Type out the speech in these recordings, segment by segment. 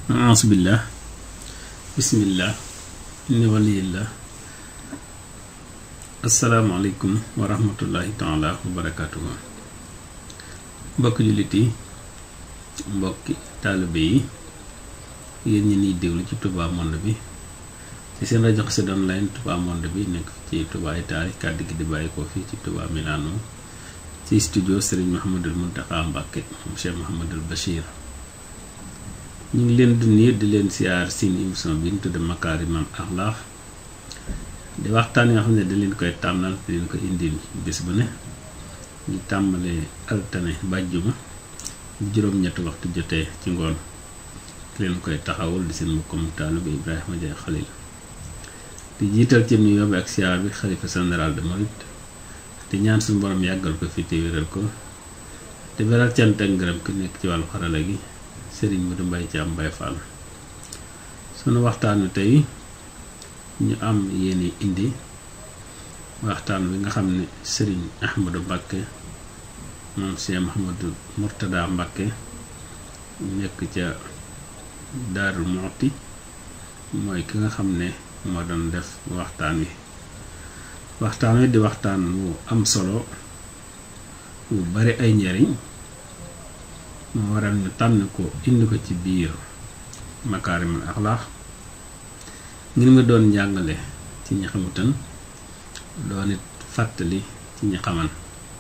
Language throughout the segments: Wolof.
A'uzubillah bismillah inni waliyillah. Asalaamaaleykum wa rahmatullahi taala wa barakatuhu. Mbokki jullit yi, mbokki taalibe yi, yéen ñi niy déglu ci Touba Monde bi ci seen rajo Xassida online Touba Monde bi nekk ci Touba Italie, kàddu gi di bàyyi ko fii ci Touba Milano ci studio Serigne Mouhamadul Mountakha Mbacké Cheikh Mouhamadul Bachir. ñu ngi leen di nuyu di leen siyaar seen émission bi ñu tudde Makarimal Akhlaq di waxtaan yoo xam ne da leen koy tànnal di leen ko indil bés bu ne ñu tàmbalee altine bàjjuma juróom-ñetti waxtu jotee ci ngoon ki leen koy taxawul di seen mbokkum taalibe Ibrahima Ndiaye Khalil di jiital ci nuyoo bi ak siyaar bi xalifa général de Mouride di ñaan suñu borom yàggal ko fi te wéral ko te beral cant ak ngërëm ki nekk ci wàllu xarala gi Serigne Modou Mbaye Thiam Mbaye Fall. sunu waxtaanu tey ñu am yéene indi waxtaan wi nga xam ne Serigne Ahmadou Mbacké moom Cheikh Mouhamadou Mourtada Mbacké nekk ca Daarul Muxti mooy ki nga xam ne moo doon def waxtaan wi di waxtaan wu am solo wu bari ay njariñ moo waral ñu tànn ko indi ko ci biir Makarimal Akhlaq ngir nga doon njàngale ci ñi xamutan doon it fàttali ci ñi xaman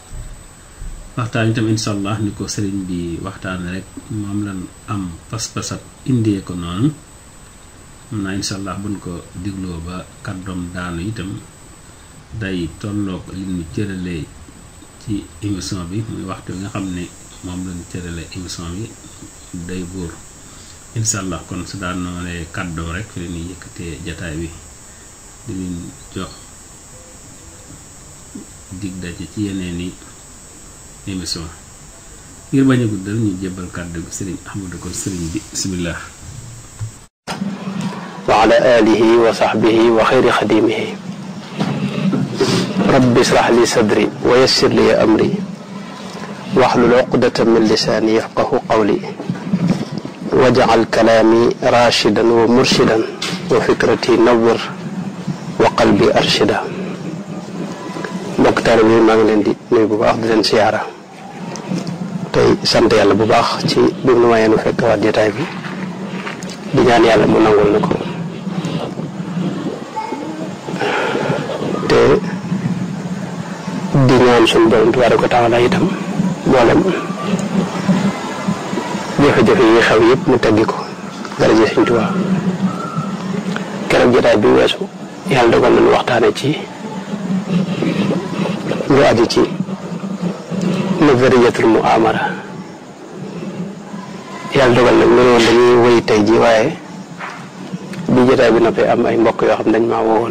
waxtaan itam insha allah ni ko sëriñ bi waxtaan rek moom lan am pas-pasab indee ko noonu mun naa insha allah buñ ko digloo ba kàddoom daanu itam day tolloog li ñu cëralee ci émission bi muy waxtu nga xam ne moom lañu cërale émission bi day buur insha allah. kon su daan noonee kàddoom rek fi leen yëkkatee jataay bi di leen jox dig daje ci yeneen i émission ngir bañ a guddal ñu jébbal kàddu gi sëriñ Ahmadou. kon sëriñ bi bismillah. wa ala alihi wa sahbihi wa xayri xadimihi rabbi israh li sadri wa yassir li amri wahlul uqdatan min lisaani yafqahu qawli waj'al kalaami rashidan wa murshidan wa fikrati nawwir wa qalbi arshida. mbokk taalibe yi maa ngi leen di nuyu bu baax di leen siyaara tey sant yàlla bu baax ci bi mu mayee nu fekk waat jotaay bi di ñaan yàlla mu nangul na ko te di ñaan suñu borom tabaaraka wa taala itam mboolem jafe-jafe yi xew yëpp mu teggi ko daraja Sëriñ Tuubaa. keroog jotaay bi weesu yàlla dogal nañu waxtaane ci lu aju ci nazariyatul muamara. yàlla dogal nag ñu woon dañuy wëy tey ji waaye bi jotaay bi noppee am ay mbokk yoo xam dañ maa woowoon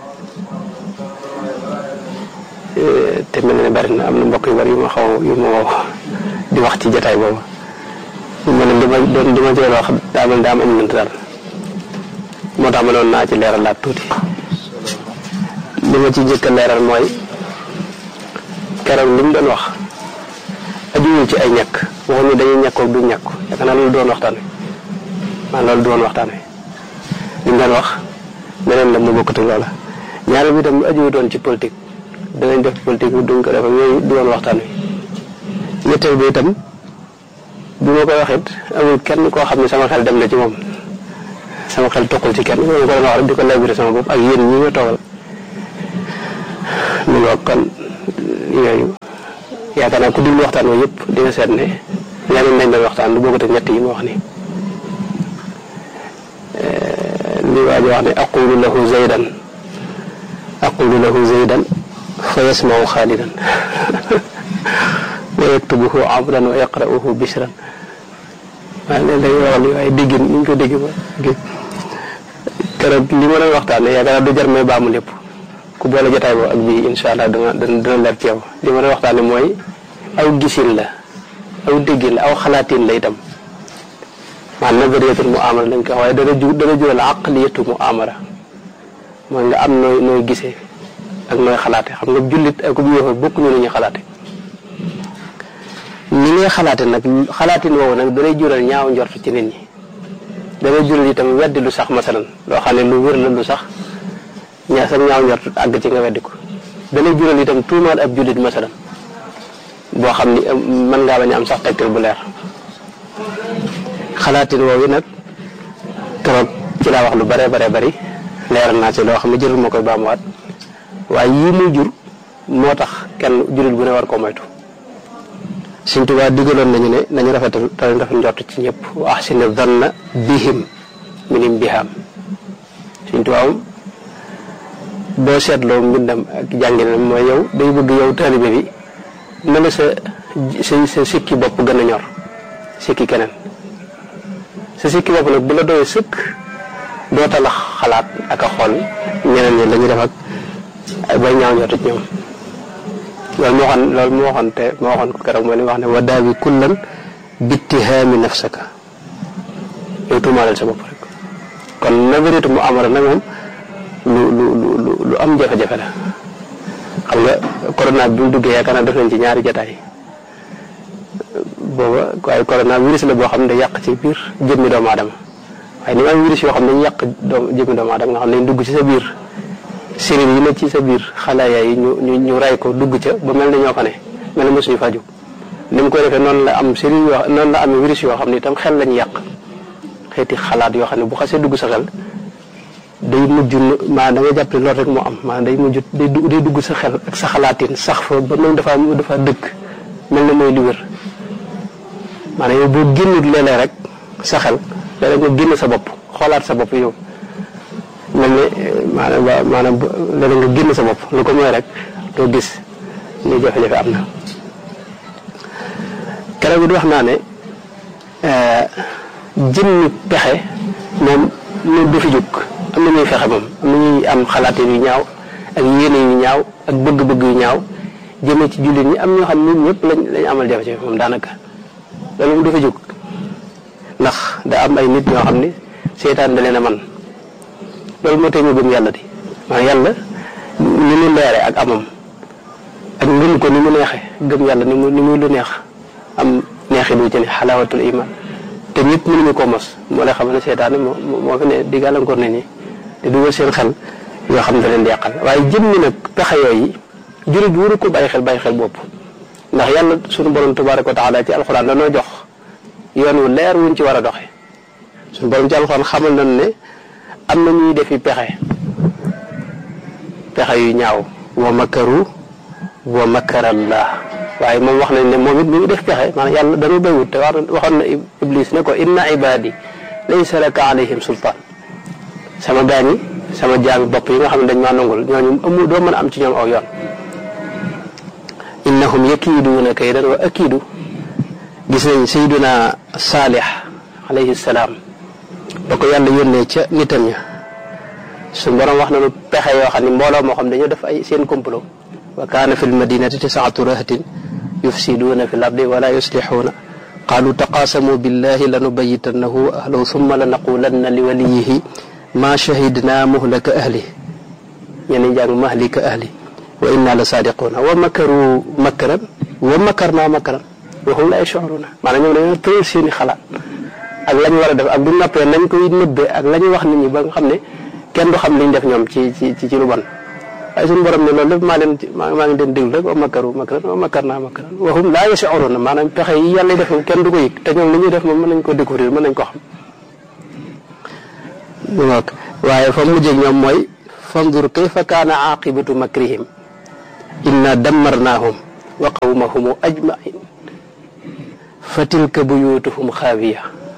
te mel na ne bari na am na mbokk yu bari yu ma woo di wax ci jotaay boobu ma ne li ma jël wax daa mel daa am lënt daal moo tax ma doon naa ci leeralaat tuuti. li ma ci jëkk a leeral mooy keroog li mu doon wax ajuwul ci ay ñàkk waxuñu dañuy ñàkkoog du ñàkk yaakaar naa loolu doon waxtaan wi loolu doon waxtaan wi li mu doon wax leneen la mu bokkatu loola. ñaare bi itam lu ajuwu doon ci politique danañ def politique duñ ko def ak yooyu du woon waxtaan wi. ñetteel bi itam bi ma koy waxit amul kenn koo xam ne sama xel dem na ci moom sama xel toqul ci kenn ma ko doon wax rek di ko labiré sama bopp ak yéen ñi nga toogal ñu nga kon yooyu yaakaar naa ku déglu waxtaan wa yëpp di nga seet ne leneen nañ doon waxtaan lu bokkut ak ñett yi ma wax ni li waa ji wax ne aqulu lahu zaydan fa yasma'u xaalidan wa yaktubuhu amran wa yaqra'uhu bishran. waaye léeg-léeg waxal li waaye déggin ni ñu ko dégg ba keroog li ma doon waxtaanee yaakaar naa du jar may baamu lépp ku boole jotaay boobu ak bii incha allah dana leer ci yow. li ma doon waxtaanee mooy aw gisin la aw déggin la aw xalaatin la itam maanaam nazariyatul muamara lañ ko wax waaye dana jural aqliyatu muamara mooy nga am nooy gisee ak nooy xalaate. xam nga jullit ak bu yéefar bokkuñu lu ñuy xalaate. ni ngay xalaate nag xalaatin woowu nag danay jural ñaaw njort ci nit ñi dana jural itam weddi lu sax masalan loo xam ne lu wér la lu sax sa ñaaw njort àgg ci nga weddi ko dana jural itam tuumaal ab jullit masalan boo xam ni mën ngaa bañ a am sax tegtal bu leer xalaatin woowu nag keroog ci laa wax lu bare bari leeral naa ci loo xam ne jërul ma koy baamuwaat waaye yii muy jur moo tax kenn jullit bu ne war koo moytu Sëñ Tuubaa digaloon nañu ne nañu rafetal te rafet njort ci ñëpp wa ahsini zanna bihim minim bihaam Sëñ Tuubaa moom boo seetloo mbindam ak jàngine mooy yow day bëgg yow taalibe bi na la sa sikki bopp gën a ñor sikki keneen sa sikki bopp nag bu la doyee sëkk doo tala xalaat ak a xool ñeneen ñi la ñuy def ak bay ñaaw njort ci ñoom loolu moo waxoon ko keroog mooy li wax ne wa daawi kullan bittihaami nafsaka yow tuumaalal sa bopp rek kon na vérité mu amara nag moom lu am jafe-jafe la xam nga corona bi mu duggee yaakaar naa def nañ ci ñaari jataay booba waaye corona virus la boo xam ne day yàq ci biir jëmmi doomu aadama waaye ni mu am virus yoo xam ne dañu yàq jëmmi doomu aadama nga xam ne dañ dugg ci sa biir séréer yi ne ci sa biir xalaaya yi ñu ray ko dugg ca ba mel ne ñoo fa ne mel ne mosuñu faa jóg ni mu koy defee noonu la am séréer yoo noonu la amee virus yoo xam ne itam xel lañu yàq xeeti xalaat yoo xam ne bu xasee dugg sa xel day mujj maanaam da nga jàpp ne loolu rek moo am maanaam day mujj day dugg sa xel ak sa xalaatin sax fa ba mel dafa dëkk mel ne mooy li wér maanaam yow boo génnut léeg-léeg rek sa xel léeg-léeg nga génn sa bopp xoolaat sa bopp yow mel ne maanaam léeg-léeg nga génn sa bopp lu ko mooy rek doo gis ni jafe-jafe am na keroog bi di wax naa ne jëmmi pexe moom du fi jóg am na ñuy fexe moom am na ñuy am xalaat yu ñaaw ak yéene yu ñaaw ak bëgg-bëgg yu ñaaw jëmee ci jullit ñi am ñoo xam ne ñëpp lañ amal jafe-jafe moom daanaka loolu moom du fi jóg ndax da am ay nit ñoo xam ne seytaan da leen a man loolu moo tey ñu gëm yàlla di maanaam yàlla ni mu leere ak amam ak ngëm ko ni mu neexe gëm yàlla ni muy lu neex am neexi du ci ne xalaawatul iman te ñëpp mënuñu ko mos moo lay xam ne seytaane moo fi ne di gàllankoor nit ñi te dugal seen xel yoo xam ne da leen di yàqal waaye jëmmi nag pexe yooyu jurit bi waru ko bàyyi xel bopp ndax yàlla suñu borom tabaaraka wa taala ci alxuraan danoo jox yoon wu leer wuñ ci war a doxe suñu borom ci alxuraan xamal nañ ne am na ñuy defi pexe yu ñaaw wa makaru wa makarallah waaye moom wax nañ ne moom it mi ngi def pexe maanaam yàlla dañoo béywut te waxoon na iblis ne ko inna ibadi laysa laka alayhim sultaan sama gaañi sama jaami bopp yi nga xam ne dañ maa nangul ñooñu doo mën a am ci ñoom aw yoon innahum yakiiduuna kaydan wa akiidu gis nañ sayduna saalih alayhi salaam ba ko yàlla yónnee ca nitam ña suñu borom wax nañu pexe yoo xam ne mbooloo moo xam dañoo def ay seen complot wa kaana fi lmadinati tisaatu rahtin yufsiduuna fi l ardi wala yuslixuuna qaalu taqaasamu billahi lanubayitannahu wa ahlahu summa lanaqulanna li waliyihi ma shahidna muhlaka ahli ñeneen jàng mahlika ahli wa inna la saadiquuna wa makaru makran wa makarna makran wa hum la yash'uruuna maanaam ñoom dañoo tëral seeni xalaat ak la ñu war a def ak bu noppee nañ koy nëbbee ak la ñu wax nit ñi ba nga xam ne kenn du xam liñ def ñoom ci lu bon waaye suñu borom ne loolu lépp maa ngi leen déglu rek wa makaru makran wa makarna makran wa hum la yash'uruuna maanaam pexe yi yàlla def kenn du ko yëg te ñoom li ñuy def moom mën nañ ko découvrir mën nañ ko xam waaye fa mujjee ñoom mooy fandur kayfa kaana aqibatu makrihim inna dammarnaahum wa qawmahum ajmain fa tilka buyutuhum xaawiya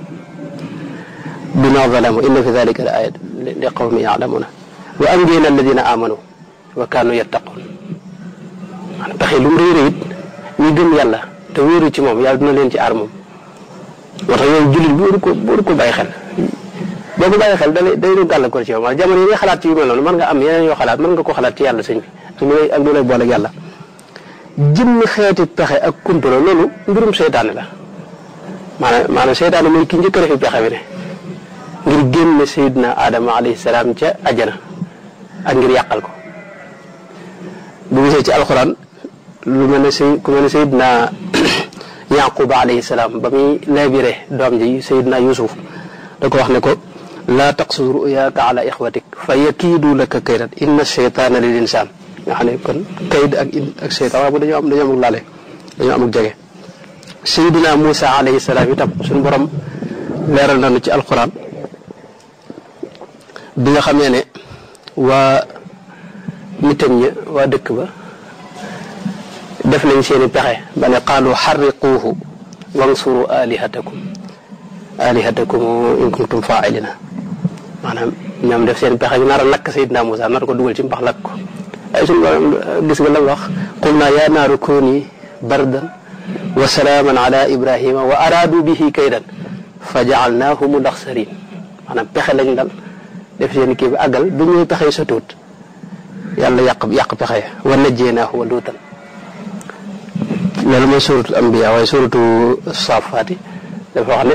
bima zalamu inna fi dalika la ayat li qawmi ya'lamuna wa anjayna alladina amanu wa kaanu yattaqun maanaam pexe lu mu rëy rëy it ñu gëm yàlla te wéeru ci moom yàlla dina leen ci aar moom moo tax yooyu jullit bi waru ko bàyyi xel boo ko bàyyi xel day ñu gàllankoor ci yow maanaam jamono yi ngay xalaat ci yu mel noonu mën nga am yeneen yoo xalaat mën nga ko xalaat ci yàlla sëñ bi ak lu lay boole ak yàlla jëmmi xeeti pexe ak kumpalo loolu mbirum seytaane la maanaam seytaane mooy ki njëkk a defi pexe bi ne ngir génne Seydina Adama alayhi salaam ca ajana ak ngir yàqal ko bu gisee ci alxuraan lu mel ne ku mel ne Seydina Yaquba alayhi salaam ba muy labiré doom ji Seydina Yusuf da ko wax ne ko laa taqsus ruyaaka ala ixwatik fa yakiidu laka kaydan inna cheytaana lil insaan nga xam ne kon kayd ak cheytaan waaye bu dañoo am laale dañoo am ak jege. Seydina Moussa alayhi salaam itam suñu borom leeral nañu ci alquran bi nga xamee ne waa nitam ña waa dëkk ba def nañ seeni pexe ba ne qaalu xarriquuhu wansuru alihatakum in kuntum faailina maanaam ñoom def seen pexe ñu nar a lakk Seydina Moussa nar ko dugal ci mbax lakk ko ay suñu borom gis nga la wax qul naa yaa naaru kuuni bardan wa salaaman ala ibrahima wa araadu bihi kaydan fa jaalnaahum laxsarin maanaam pexe lañ dal def seen kii bi àggal bu ñuy pexe sa tuut yàlla yàq pexe wa najjeynaahu wa luutan loolu mooy suratul anbiya waaye suratu saafaati dafa wax ne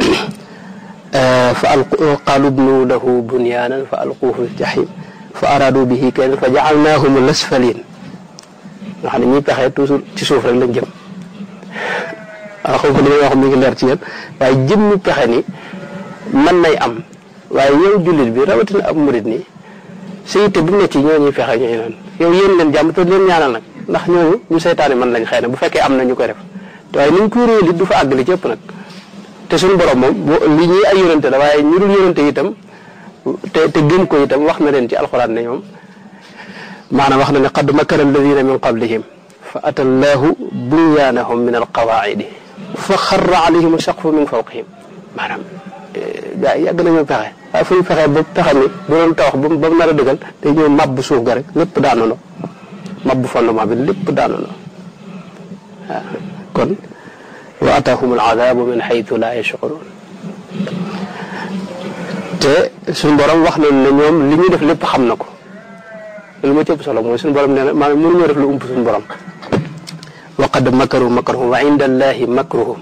fa qaalu bnu lahu bunyaanan fa alquuhu fi ljahim fa araadu bihi kaydan fa jaalnaahum lasfalin nga xam ne ñuy pexe toujours ci suuf rek lañ jëm waaw xam nga li may wax mi ngi leer ci yéen waaye jëmmi pexe ni mën nay am waaye yow jullit bi rawatina ab murit nii sa yitte bu nekk ci ñoo ñuy fexe ñooñu noonu yow yéen leen jàmm te leen ñaanal nag ndax ñooñu ñu seytaane mën lañ xëy na bu fekkee am na ñu koy def te waaye niñ koy réel it du fa àggali ci ëpp nag te suñu borom moom li ñuy ay yonente la waaye ñu dul yonente itam te gën ko itam wax na leen ci alxuraan ne ñoom maanaam wax na ne qad makara alladina min qablihim fa ata allahu bunyaanahum min alqawaidi fa xarra alayhim saqfu min fawqihim maanaam gaa yi yàgg nañoo pexe waaye fu ñu fexee ba pexe mi bu doon tawax ba mu nar a dëggal te ñëw màbb suuf ga rek lépp daanono màbb fondement bi lépp daanono waaw kon wa ataahum aladabu min xaytu laa yashcuruun te suñu borom wax nañ ne ñoom li ñuy def lépp xam na ko lu ma cëpp solo mooy suñu borom nee na maanaam mënuñoo def lu ump suñu borom wa qad makaru makrahum wa inda allahi makruhum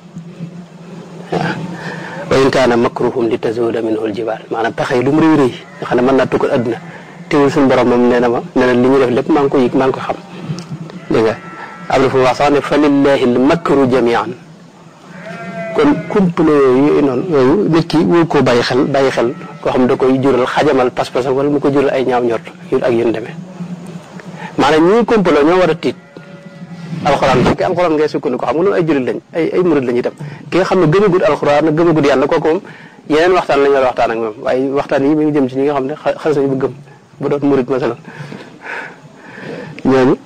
wa in kaana makruhum li tazuula minhu aljibaal maanaam pexe yi lu mu rëy rëy nga xam ne mën naa tukkal adduna teewul suñu borom moom nee na ma nee na li ñuy def lépp maa ngi ko yëg maa ngi ko xam dégg nga am na fu mu wax sax ne fa lillahi almakru jamian kon kumpale yooyu noonu yooyu nit ki wóor koo bàyyi xel koo xam da koy jural xajamal pas-pasam wala mu ko jural ay ñaaw ñort yu ak yéen demee maanaam ñii kumpale ñoo war a tiit alxuraan fekk alxuraan ngay sukkandiku xam nga noonu ay jullit lañ ay murid lañ itam ki nga xam ne gëmagut alxuraan na gëmagut yàlla kooku moom yeneen waxtaan lañ war a waxtaan ak moom waaye waxtaan yi mi ngi jëm ci ñi nga xam ne xas nañu ba gëm ba doon murid masalan ñooñu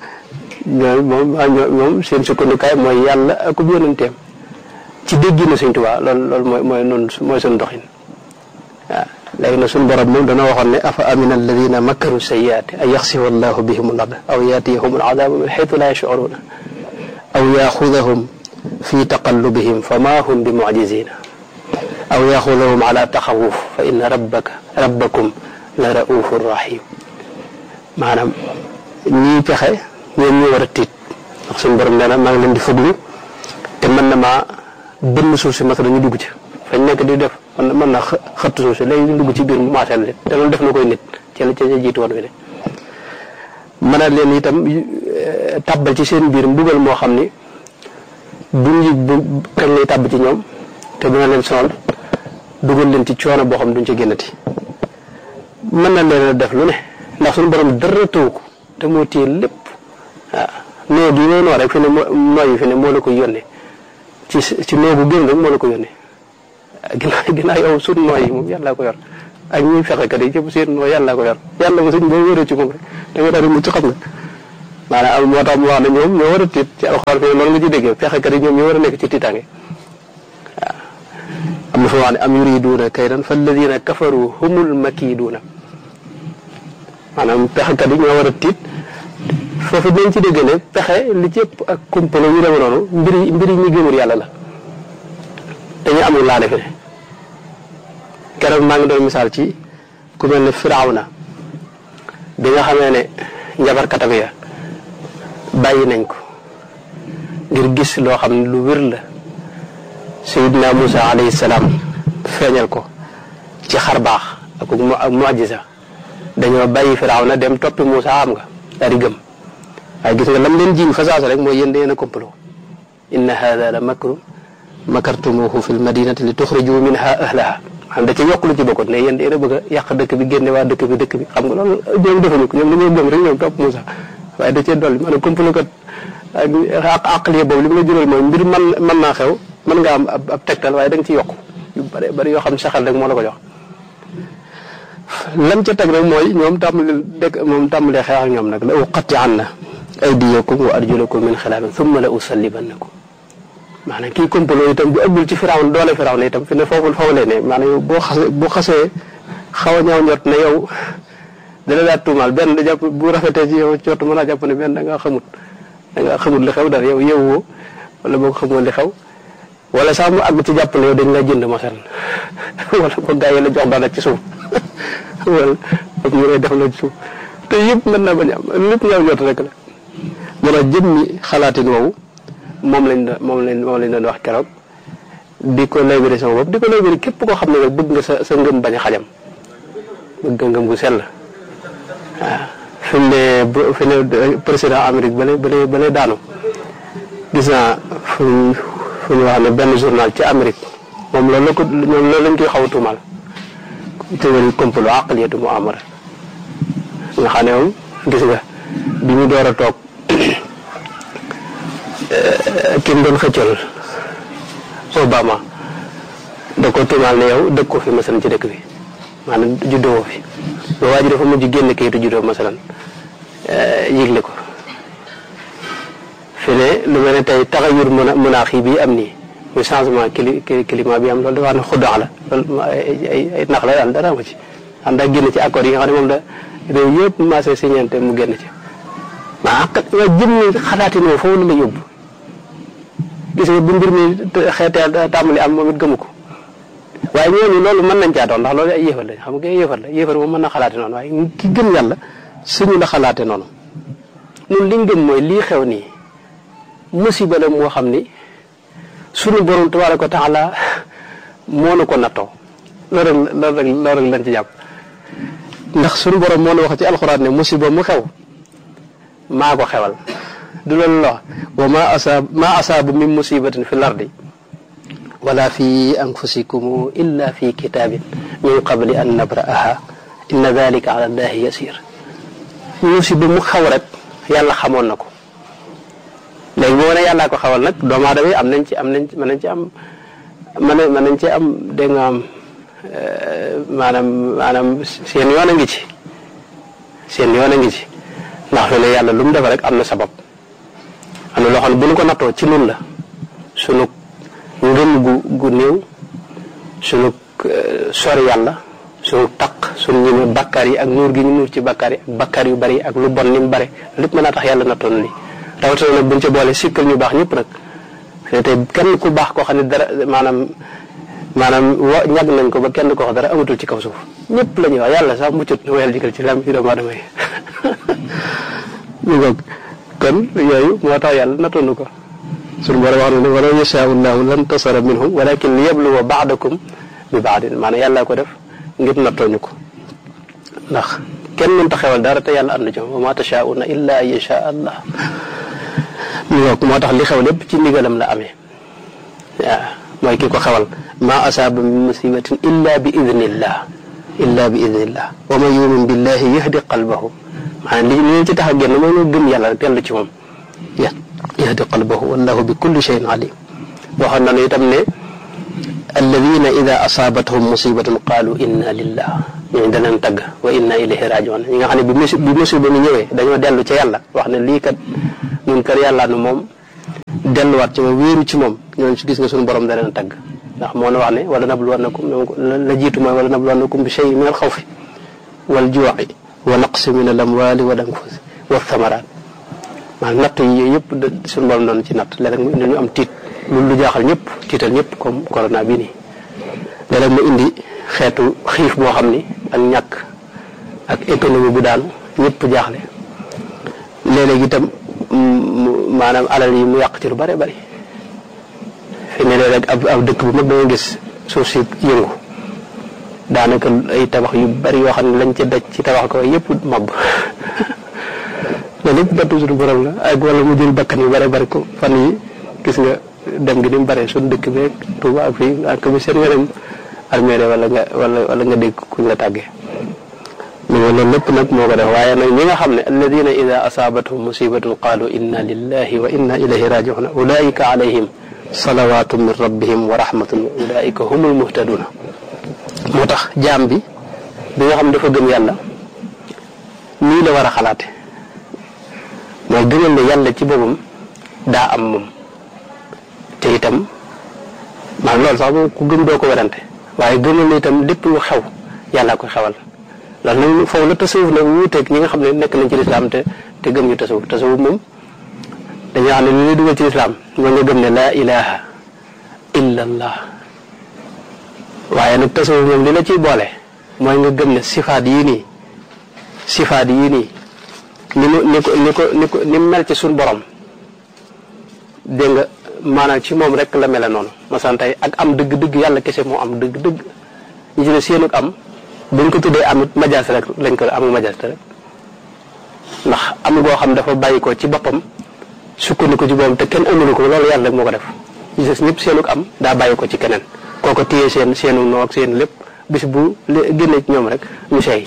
moom seen sukkandikaay mooy yàlla ak ku yonenteem ci déggi na Sëñ Tuubaa loolu mooy noonu mooy suñu doxin waaw léegi nag suñu borom moom dana waxoon ne afa amina alladina makaru sayyiaati an yaxsifa allahu bihim al-ard aw yaatiyahum al-adabu min xaytu laa yashcuruuna aw yaaxudahum fi taqallubihim fama hum bi mucjizina aw yaaxudahum ala taxawuf fa inna rabbakum la raufun rahim maanaam ñii pexe ñoom ñu war a tiit ndax suñu borom nee na maa ngi leen di fuglu te mën na maa bënn suuf si masala ñu dugg ci fañ nekk di def mën na xëtt suuf si léegi ñu dugg ci biir mu maaseel leen te loolu def na koy nit ci la ca jiitu woon fi ne mën a leen itam tàbbal ci seen biir mbugal moo xam ni duñ yëg bu kañ lay tàbb ci ñoom te dina leen sonal dugal leen ci coono boo xam duñ ci génnati mën na leen a def lu ne ndax suñu borom dara taw ko te moo téye lépp waaw noo gi ngay noo rek fi ne nooyi fi ne moo la koy yónnee ci noogu gën rek moo la ko yónnee ginnaaw yow suñ nooy yi moom yàlla ko yor ak ñuy fexekat yi cëpp seen noo yàlla ko yor yàlla ko suñ boo wéree ci moom rek da nga daal di mucc xam nga maanaam moo tax mu wax ne ñoom ñoo war a tiit ci alxuraan fi ne loolu nga ci déggee fexekat yi ñoom ñoo war a nekk ci tiitaange waaw am na fa wax ne am yuriduuna kaydan fa alladina kafaru humul makiduuna maanaam pexekat yi ñoo war a tiit foofu dañ ci dégg ne pexe li ci ëpp ak kumpalo yu demee noonu mbiri ñi gëmul yàlla la dañu amul laa defe ne keroog maa ngi doon misaal ci ku mel ne Firawna bi nga xamee ne njabarkatam ya bàyyi nañ ko ngir gis loo xam ne lu wér la Seydina Moussa alayhi salaam feeñal ko ci xar baax ak mu'jiza dañoo bàyyi Firawna dem toppi Moussa am nga daal di gëm waaye gis nga lam leen jiiñ fa saasa rek mooy yéen dangeen a complot inna hada la makru makartumuhu fi lmadinati li tuxriju minha ahlaha xam da ca yokk lu ci bokkut ne yéen dina bëgg a yàq dëkk bi génne waa dëkk bi xam nga loolu ñoom defuñu ko ñoom li ñuy gëm rek ñoom topp Moussa waaye da cee dolli maanaam complot kat ak aqliya boobu li mu la jural mooy mbir mën naa xew mën nga am ab tegtal waaye da nga ci yokk yu bari yoo xam ne saxal rek moo la ko jox lam ca teg rek mooy ñoom tàmbalee xeex ak ñoom nag la uqatti'anna aydiyakum wa arjulakum min xilaafin thumma la usallibannakum maanaam kii complot itam bu ëggul ci Firawna doole Firawna itam fi ne foofu lay ne maanaam boo xasee xaw a ñaaw njort ne yow dana daal tuumaal benn da jàpp bu rafetee ci yow cootu mën a jàpp ne benn da ngaa xamut li xew dara yow yeewoo wala boo ko xamoon li xew wala sax mu àgg ci jàpp ne yow dañ la jënd masal wala ko gaa yi la jox dara ci suuf wala ak ñu lay def la ci suuf te yëpp mën naa bañ am lépp ñaaw njort rek la moo tax jëmmi xalaatin woowu moom lañ doon wax keroog di ko laybiri sama bopp di ko laybiri képp koo xam ne rek bëgg nga sa ngëm bañ a xajam bëgg nga ngëm gu sell waaw fi ne président Amérique bale daanu gis naa fu ñu wax ne benn journal ci Amérique moom loolu lañ koy xaw a tuumaal théorie complot aqliyatu mu'amara nga xam ne moom gis nga bi ñu door a toog ki mu doon xëccal Obama da ko tuumaal ne yow dëkk ko fi masalan ci dëkk bi maanaam juddoo fi ba waa ji dafa mujj génn kayitu juddoo masalan yëgle ko fi ne lu mel ne tey taxayur munaax yi bii am nii muy changement climat bi am loolu dafa wax ne xuddaax la loolu ay nax la daal dara amu ci xam daa génn ci accord yi nga xam ne moom la réew yëpp maasee signante mu génn ci maa jëmmi xalaatin moom foofu la yóbbu gis nga bu mbir mi xeetee tàmbali am moom it gëmu ko waaye ñooñu loolu mën nañ caa doon ndax loolu ay yéefar lañ xam nga yéefar moom mën na xalaate noonu waaye ki gëm yàlla suñu la xalaate noonu ñun liñ gëm mooy lii xew nii musiba la moo xam ni suñu borom tabaaraka wa taala moo na ko nattoo loolu rek lañ ci jàpp ndax suñu borom moo na wax ci alxuraan ne musiba mu xew maa ko xewal du loolu la wa ma asaabu min musibatin fi lardi wala fi anfusikum illa fi kitabin min qabli an nabra'aha inna dhalika ala allahi yasir musiba mu xaw rek yàlla xamoon na ko léegi boo ne yàllaa ko xawal nag doomu aadama yi mën nañ ci am dégg nga am maanaam seen yoon a ngi ci ndax fi ne yàlla lu mu def rek am na sabab am na loo xam ne bu ñu ko nattoo ci nun la sunu ngëm gu néew sunu sori yàlla sunu taq sunu ñeme bakkaar yi ak nuur gi ñu nuur ci bakkaar yi ak bakkaar yu bari ak lu bon ni mu bare lépp mën naa tax yàlla nattoon li rawatina nag buñ ca boole sikkal ñu baax ñëpp nag te tey kenn ku baax koo xam ne dara maanaam ñag nañ ko ba kenn koo xam dara amatul ci kaw suuf ñëpp la ñuy wax yàlla sax muccut na wayal jikal ci lam ci doomu aadama yi ñu goog kon yooyu moo tax yàlla nattoonu ko suñu borom wax na ne walaw yashaa'u llaahu lan tasara minhum walakin liyabluwa ba'dakum bi ba'din maanaam yàlla ko def ngir nattooñu ko ndax kenn mënta xewal dara te yàlla ànd ci wa ma tashaa'una illa an yashaa Allah moo tax li xew lépp ci ndigalam la amee waaw mooy ki ko xewal ma asaaba min musibatin illa bi idnillah wa man yu'min billahi yahdi qalbahu maanaam li ñu ci tax a génn mooy ñu gëm yàlla rek dellu ci moom yahdi qalbahu wallahu bi kulli shay'in alim waxoon nañu itam ne alladina ida asaabathum musibatun qaalu inna lillah ñooñu danañ tagg wa inna ilayhi rajiun ñi nga xam ne bi musiba mi ñëwee dañoo dellu ca yàlla wax ne lii kat ñun kat yàlla nu moom delluwaat ci moom wéeru ci moom ñooñu ci gis nga suñu borom da leen tagg ndax moo na wax ne wala nabluwannakum la jiitu mooy wala nabluwannakum bi shay'in min al xawfi wal juu'i wa naqsi min al amwali wal anfusi wa thamarat maanaam natt yi yooyu yëpp suñu borom doon ci natt léeg-léeg mu indi ñu am tiit lu jaaxal ñëpp tiital ñëpp comme corona bii nii léeg-léeg mu indi xeetu xiif boo xam ni ak ñàkk ak économie bu daanu ñëpp jaaxle léeg-léeg itam maanaam alal yi mu yàq ci lu bare bari fi ne léeg-léeg ab dëkk bu mag da nga gis suuf si yëngu daanaka ay tabax yu bari yoo xam ne lañ ca daj ci tabax ko yëpp mab loolu lépp battu suñu borom la ak wala mu jël bakkan yu bare bari ko fan yi gis nga dem gi ni mu bare suñu dëkk beeg Tuuba ak fii ak bi seen weneen armée wala nga dégg kuñ la tàggee loolu lépp nag moo ko def waaye nag ñi nga xam ne alladina ida asaabathum musibatun qaalu inna lillahi wa inna ilayhi raji'un ulaika alayhim salawatu min rabbihim wa rahmatun wa ulaika humul muhtaduna moo tax jaam bi nga xam ne dafa gëm yàlla nii la war a xalaate mooy gëmal ne yàlla ci boppam daa am moom te itam maanaam loolu sax moom ku gëm doo ko werante waaye gëmal ne itam lépp lu xew yàllaa koy xewal loolu nag foofu la tasawuf nag wuuteeg ñi nga xam ne nekk nañ ci lislaam te gëm ñu tasawuf moom dañoo xam ne li ñuy dugal ci lislaam mooy nga gëm ne laa ilaha illa allah waaye nag tasawuf moom li la ciy boole mooy nga gëm ne sifaat yii nii ni mu mel ci suñ borom dégg nga maanaam ci moom rek la mele noonu masan tey ak am dëgg-dëgg yàlla kese moo am dëgg-dëgg ñu ci ne seenug am buñ ko tuddee amit majaas rek lañ ko amul majaas rek ndax am goo xam dafa bàyyi ko ci boppam sukkandiku ci boppam te kenn amulu ko loolu yàlla rek moo ko def ñu des ñëpp seenug am daa bàyyi ko ci keneen kooko téye seenu noo ak seen lépp bis bu génnee ci ñoom rek ñu seey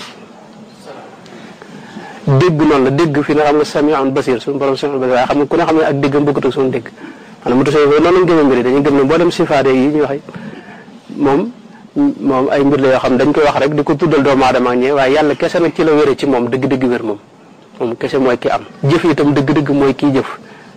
dégg noonu la dégg fi na xam nga sami'un basir suñu borom sami'un basir waaye xam nga ku ne xam ne ak déggam bokkut ak suñu dégg maanaam mu tasee noonu lañ gëmee mbiri dañuy gëm ne mboolem sifaade yi ñu waxe moom ay mbir la yoo xam dañ koy wax rek di ko tuddal doomu aadama ak ñee waaye yàlla kese nag ci la wére ci moom dëgg-dëgg wér moom kese mooy ki am jëf itam dëgg-dëgg mooy kii jëf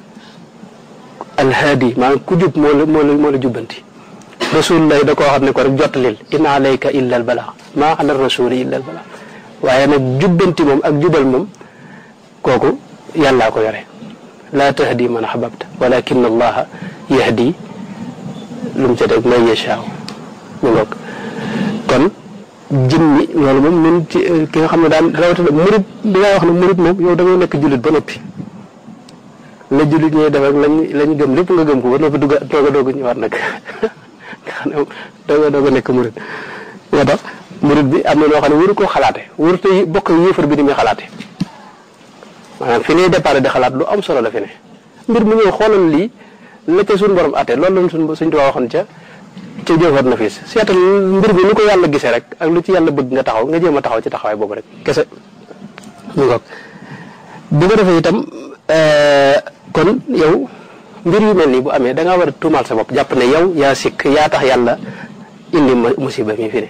alhaadi maanaam ku jub moo la jubbanti rasulullah da koo xam ne ko rek jottalil in alayka illa al balagh maa ala rasuli illa al balagh waaye nag jubbanti moom ak jubal moom kooku yàllaa ko yore laa tahdi man ahbabta walakin allaha yahdi lu mu ca teg may yashaaw mu ngoog kon jëmmi loolu moom ñun ci ki nga xam ne daan rawatina murit dinaa wax ne murit moom yow da ngay nekk jullit ba noppi la jullit ñuy def ak lañ gëm lépp nga gëm ko ba noppi doog a ñëwaat nag nga xam ne doog a nekk murit moo tax murit bi am na loo xam ne waru koo xalaate waru te bokk yéefar bi ni muy xalaate maanaam fi ñuy départ di xalaat lu am solo la fi ne mbir mu ñëw xoolal lii la ca suñu borom àtte loolu la suñ tuwaa waxoon ca jëfat na fiis seetal mbir bi ni ko yàlla gisee rek ak lu ci yàlla bëgg nga taxaw nga jéem a taxaw ci taxawaay boobu rek kese ñu ngoog bu ko defee itam kon yow mbir yu mel nii bu amee da ngaa war a tuumaal sa bopp jàpp ne yow yaa sikk yaa tax yàlla indi musiba mi fi ne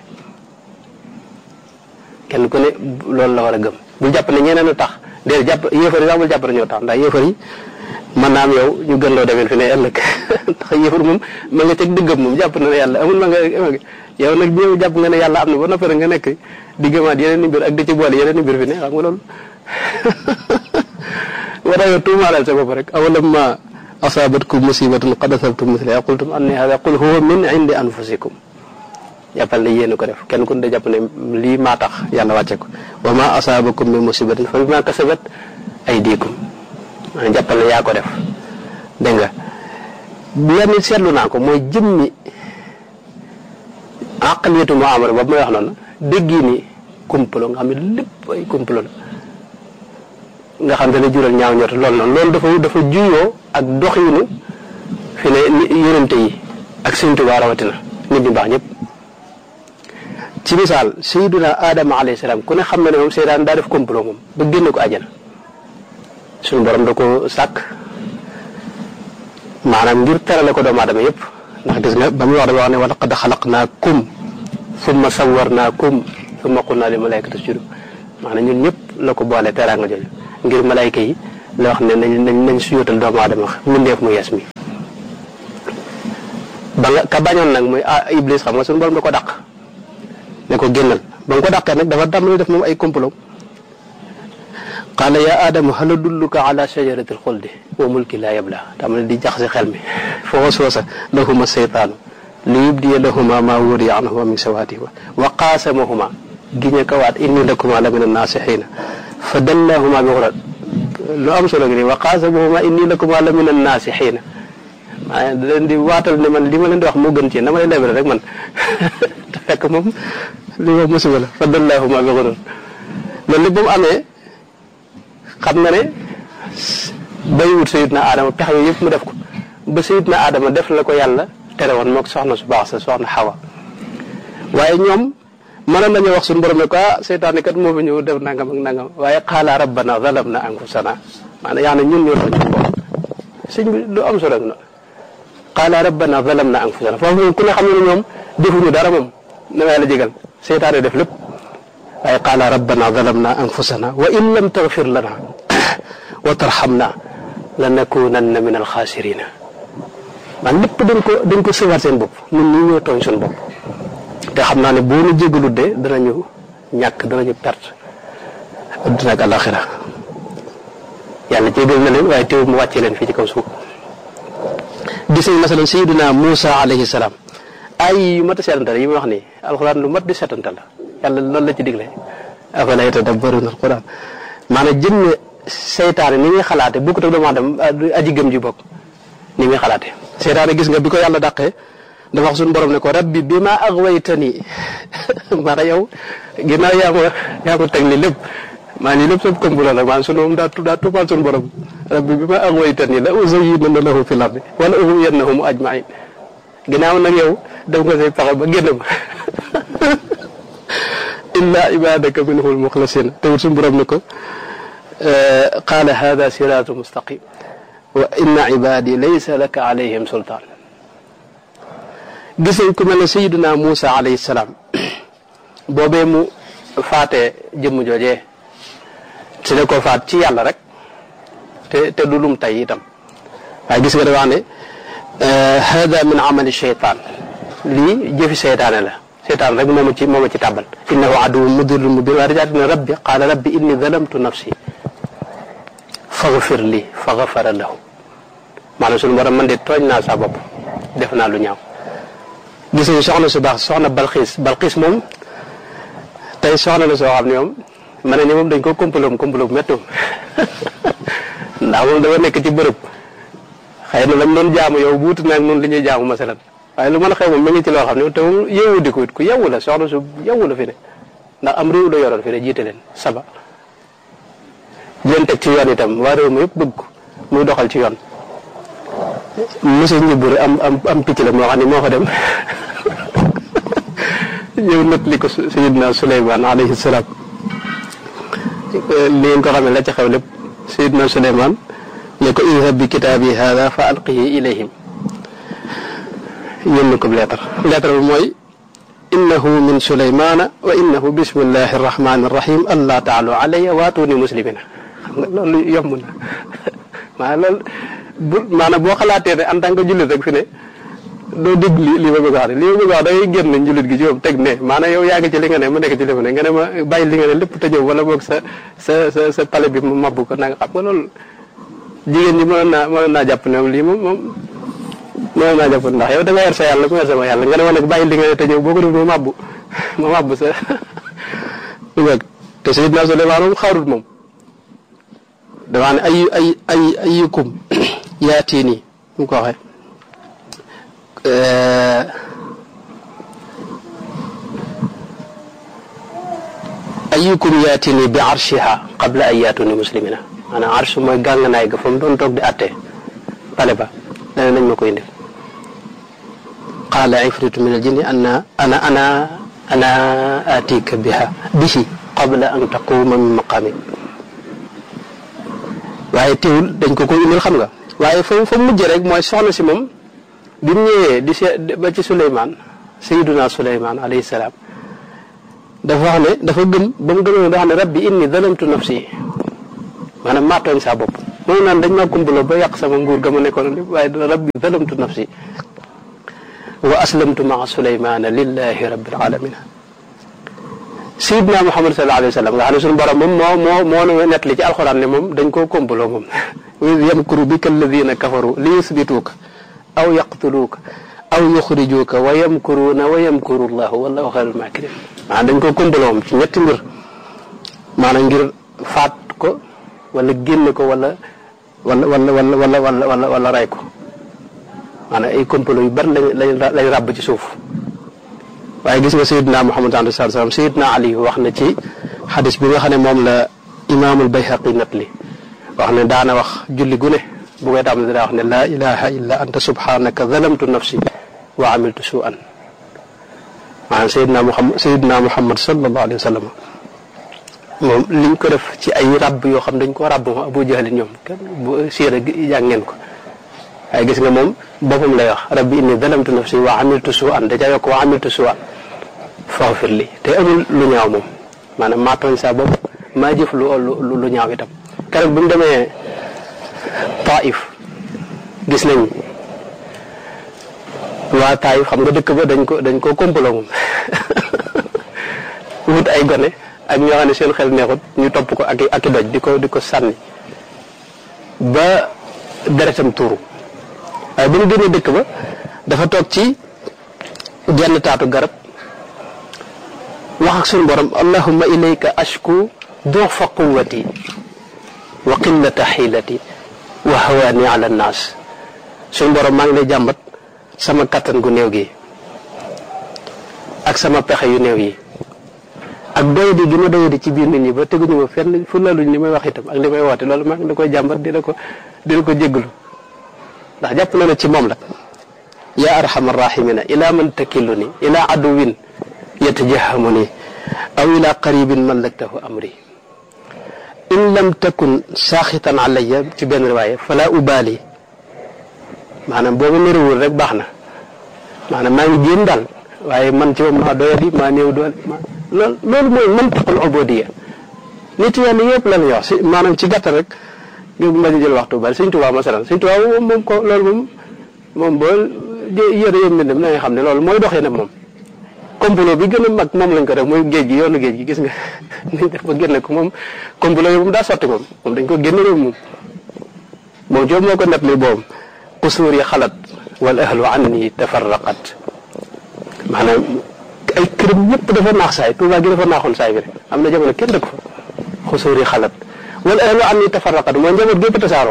kenn ku ne loolu la war a gëm bul jàpp ne ñeneen a tax déedéet jàpp yéefar yi sax bul jàpp ne ñoo tax ndax yéefar yi mën naa am yow ñu gën loo demee fi ne ëllëg tax yéefar moom ma nga teg dëggam moom jàpp na ne yàlla amul ma nga yow nag ñëw jàpp nga ne yàlla am na ba noppi nga nekk di gëmaat yeneen i mbir ak di ci boole yeneen i mbir fi ne xam nga loolu war a yow tuumaalal sa bopp rek awalamma asaabatkum musibatun qad asabtum misliha qultum anna hada qul huwa min indi anfusikum jàppal ne yéen ko def kenn ku ne jàpp ne lii maa tax yàlla wàcce ko wa ma asaabakum min musibatin fa bima kasabat aydikum jàppal ne yaa ko def dégg nga lenn seetlu naa ko mooy jëmmi aqliyatu muamara boobu may wax noonu dégg ni complot nga xam ne lépp ay complot la nga xam ne jural ñaaw ñort loolu dafa juyoo ak doxinu fi ne yonente yi ak Sëñ Tuubaa rawatina nit ñu baax ñëpp ci misaal sayyiduna Adama alayhi salaam ku ne xam na ne moom seytaan daa def complot moom ba génne ko àjjana suñu borom da ko sàkk maanaam ngir terale ko doomu aadama yëpp ndax gis nga ba muy wax dafa wax ne wa laqad xalaqnaakum summa sawwarnaakum summa qulnaa lil malaa'ikati usjudu maanaam ñun ñëpp la ko boole teraanga jooju ngir malaayka yi la wax ne nañ suyootal doomu aadama mbindeef mu yees mi ba nga ka bañoon nag muy Iblis xam nga suñu borom da ko dàq ne ko génnal ba nga ko dàqee nag dafa tàmbali def moom ay complot qaala yaa aadamu hal adulluka ala shajarati alxuldi wa mulki laa yabla tàmbali di jax si xel mi fa waswasa lahuma seytaanu li yubdiya lahuma maa wuriya anhuma min sawaatihima wa qaasamahuma giñe kawaat inni lakuma la min annaasixiina fa dallahuma bi xurat lu am solo gi nii wa qaasamahuma inni lakuma la min annaasixiina maa da leen di waatal ne man li ma leen di wax moo gën ci dama lay lebal rek man te fekk moom li ma musiba la fa dallahuma bi xurat loolu li ba mu amee xam nga ne bayiwut Sayyidna Adama pexe yooyu yëpp mu def ko ba Sayyidna Adama def la ko yàlla tere woon moog soxna su baax sa soxna Xawa waaye ñoom mënoon nañu wax suñu borom ne ko seytaane kat moo fi ñëw def nangam ak nangam waaye qaala rabbana zalamna anfusana maanaam yaa ne ñun ñoo tooñ suñu bopp sëñ bi lu am solo na qaala rabbana zalamna anfusana foofu moom ku ne xam ne ñoom defuñu dara moom na la jégal seytaane def lépp waaye qaala rabbana zalamna anfusana wa in lam taghfir lana wa tarhamna lanakunanna min alxaasirina man lépp dañ ko sëwaat seen bopp ñun ñii ñoo tooñ suñu bopp te xam naa ne boo ñu jégalu de danañu ñàkk danañu perte adduna ak alaxira yàlla jégal na leen waaye teew mu wàccee leen fii ci kaw suuf gis nañ masalan sayyidina Muusa alayhi salaam ay yu mat a seetantal yi ma wax nii alxuraan lu mat di seetantal la yàlla loolu la ci digle afala yatadabbaruna alquran maanaam jëmme seytaane ni muy xalaate bokkut ak doomu aadama aji gëm ji bokk ni muy xalaate seytaane gis nga bi ko yàlla dàqee dafa wax suñu borom ne ko rabbi bi ma aghwaytani maanaam yow ginnaaw yaa ma teg li lépp maa nii lépp sab këmbu la nag maanaam sunu moom daa tuumaal suñu borom rabbi bi ma aghwaytani la uzayyinanna lahu fil ardi wala ughwiyannahum ajma'in ginnaaw nag yow def nga say pexe ba génn ma illa ibadaka minhumul mukhlasin te suñu borom ne ko qaala hada siratu mustaqim wa inna ibadi laysa laka alayhim sultaan gis nañ ku mel ne sayiduna Muusa alayhi salaam boobee mu faatee jëmm joojee su ne ko faat ci yàlla rek te du lum tay itam waaye gis nga da wax ne hada min amali sheytaan lii jëfi seytaane la seytaan rek moo ma ci tàbbal innahu aduwwun mudillun mubin waaye dajaat ne rabbi qaala rabbi inni zalamtu nafsi faghfir li fa ghafara lahu maanaam suñu borom man de tooñ naa sa bopp def naa lu ñaaw gis nañu soxna su baax soxna Balxiis moom tey soxna la soo xam ne moom ma ne ni moom dañ ko complot bu métti ndax moom dafa nekk ci bërëb xëy na lam doon jaamu yow buuti naag noonu li ñuy jaamu masalan waaye lu mën a xew moom ma ngi ci loo xam ne te moom yeewu di ko it ku yeewu la soxna su yeewu la fi ne ndax am réew la yoroon fi ne jiite leen saba leen teg ci yoon itam waa réew mi yëpp bëgg ko muy doxal ci yoon monsieur Ndioubou am picc la moo xam ne moo fa dem ñëw nat li ko Sayyidina Suleymaan alayhi salaam li ngeen ko xamee la ca xew lépp Sayyidina Suleymaan ne ko idhab bi kitaabi haada fa alqihi ilayhim yónni ko lettre bi mooy innahu min Suleymaana wa innahu bismillahi arrahmani arrahim allah taalu alayya waatuni muslimina xam nga loolu yomb na maanaam boo xalaatee ne en tant que jullit rek fi ne doo dégg li ma bëgg a wax li ma bëgg a wax da ngay génn njullit gi ci moom teg ne maanaam yow yaa ngi ci li nga ne mu nekk ci li mu ne nga ne ma bàyyi li nga ne lépp te ñëw wala boog sa pale bi mu mabbu ko nanga xam nga loolu jigéen ñi mënoon naa jàpp ne lii moom mënoon naa jàpp ndax yow da nga yer sa yàlla mu yer sama yàlla nga ne ma nag bàyyi li nga ne te ñëw boo ko def ma mabbu sa te Sayyidina Suleymaan moom xaarut moom damaa ne ayyukum yaatini mu ko waxee ayyukum yaatini bi arshiha qabla an yaatuni muslimina maanaam arsh mooy gànganaay ga fa mu doon toog di atte pale ba dana nañ ma koy indi qaala ifritu min al jinni ana atika bihi qabla an taquma min maqaamik waaye teewul dañ ko indil xam nga waaye fa mujj rek mooy soxna si moom bi mu ñëwee di ba ci Suleymaan sayyiduna Suleymaan alayhi salaam dafa wax ne dafa gëm ba mu gëmee dafa ne rabbi inni zalamtu nafsi maanaam maa tooñ saa bopp moom naan dañ maa kumbuloo ba yàq sama nguur ga ma nekkoon lépp waaye rabbi zalamtu nafsi wa aslamtu maa Suleymaana lillahi rabbil alamin Sayyidina Muhammad sallallahu alayhi wa sallam nga xam ne suñu borom moom moo nett li ci alxuraan ne moom dañ koo kompaloo moom yamkuru bika alladina kafaru li yusbituuka aw yaqtuluuka aw yuxrijuuka wa yamkuruuna wa yamkuru llahu wallahu xayrul maakirin maanaam dañ koo kompaloo moom ci ñetti mbir maanaam ngir faat ko wala génn ko wala ray ko maanaam ay kompaloo yu bari lañ ràbb ci suuf waaye gis nga Seydina Muhammad sallallahu alayhi wa sallam Seydina Ali wax na ci xadis bi nga xam ne moom la imaamul Bayhaqi natli wax ne daana wax julli gu ne bu koy tàmm daa wax ne laa ilaha illa anta subhanaka zalamtu nafsi wa amiltu su'an maanaam Seydina Muhammad sallallahu alayhi wa sallam moom liñ ko def ci ay ràbb yoo xam dañ ko ràbb moom Abu Jahl ñoom kenn bu siira jàng ngeen ko waaye gis nga moom boppam lay wax rabbi inni zalamtu nafsi wa amiltu su'an da ca yokk wa amiltu su'an faghfir li te amul lu ñaaw moom maanaam maa tooñ saa bopp maa jëf lu ñaaw itam keroog bi mu demee Taif gis nañ waa Taif xam nga dëkk ba dañ ko kompaloo moom wut ay gone ak ñoo xam ne seen xel neexut ñu topp ko ak i doj di ko sànni ba deretam tuuru waaye bu ñu génnee dëkk ba dafa toog ci genn taatu garab wax ak suñu borom allahumma ilayka ashku du'fa quwwati wa qillata xiilati wa hawaani ala nnaas suñu borom maa ngi lay jàmbat sama kattan gu néew gi ak sama pexe yu néew yi ak doyadi gi ma doyadi ci biir nit ñi ba teguñu ma fenn fu laluñ li may wax itam ak li may woote loolu maa ngi da koy jàmbat dina ko jégglu ndax jàpp na ne ci moom la yaa arhamar rahimina ila man takilluni ila aduwin yatajahamuni aw ila qaribin mallaktahu amri in lam takun saaxitan alayya ci benn riwaaya fala ubali maanaam boobu méréwul rek baax na maanaam maa ngi jéem daal waaye man ci moom maa doyadi maa néew doole loolu mooy mantaqul ubudiyya nit yàlla yëpp la ñuy wax maanaam ci gàttal rek ngir mbañ a jël waxtu bari Sëñ Tuubaa masalan Sëñ Tuubaa moom ko loolu moom boo yëre yëm mbindam na nga xam ne loolu mooy doxee nag moom complot bi gën a mag moom lañ ko def mooy géej gi yoonu géej gi gis nga niñ def ba génne ko moom complot yi moom daa sotti moom dañ ko génne réew moom joob moo ko net li boobu qusuur yi xalat wal ahlu anni tafarraqat maanaam ay këram yëpp dafa naax saay Tuubaa gi dafa naaxoon saay bi rek am na jamono kenn dëkk fa xusuur yi xalat wala ahlu anni tafarraqat mooy njaboot gépp tasaaroo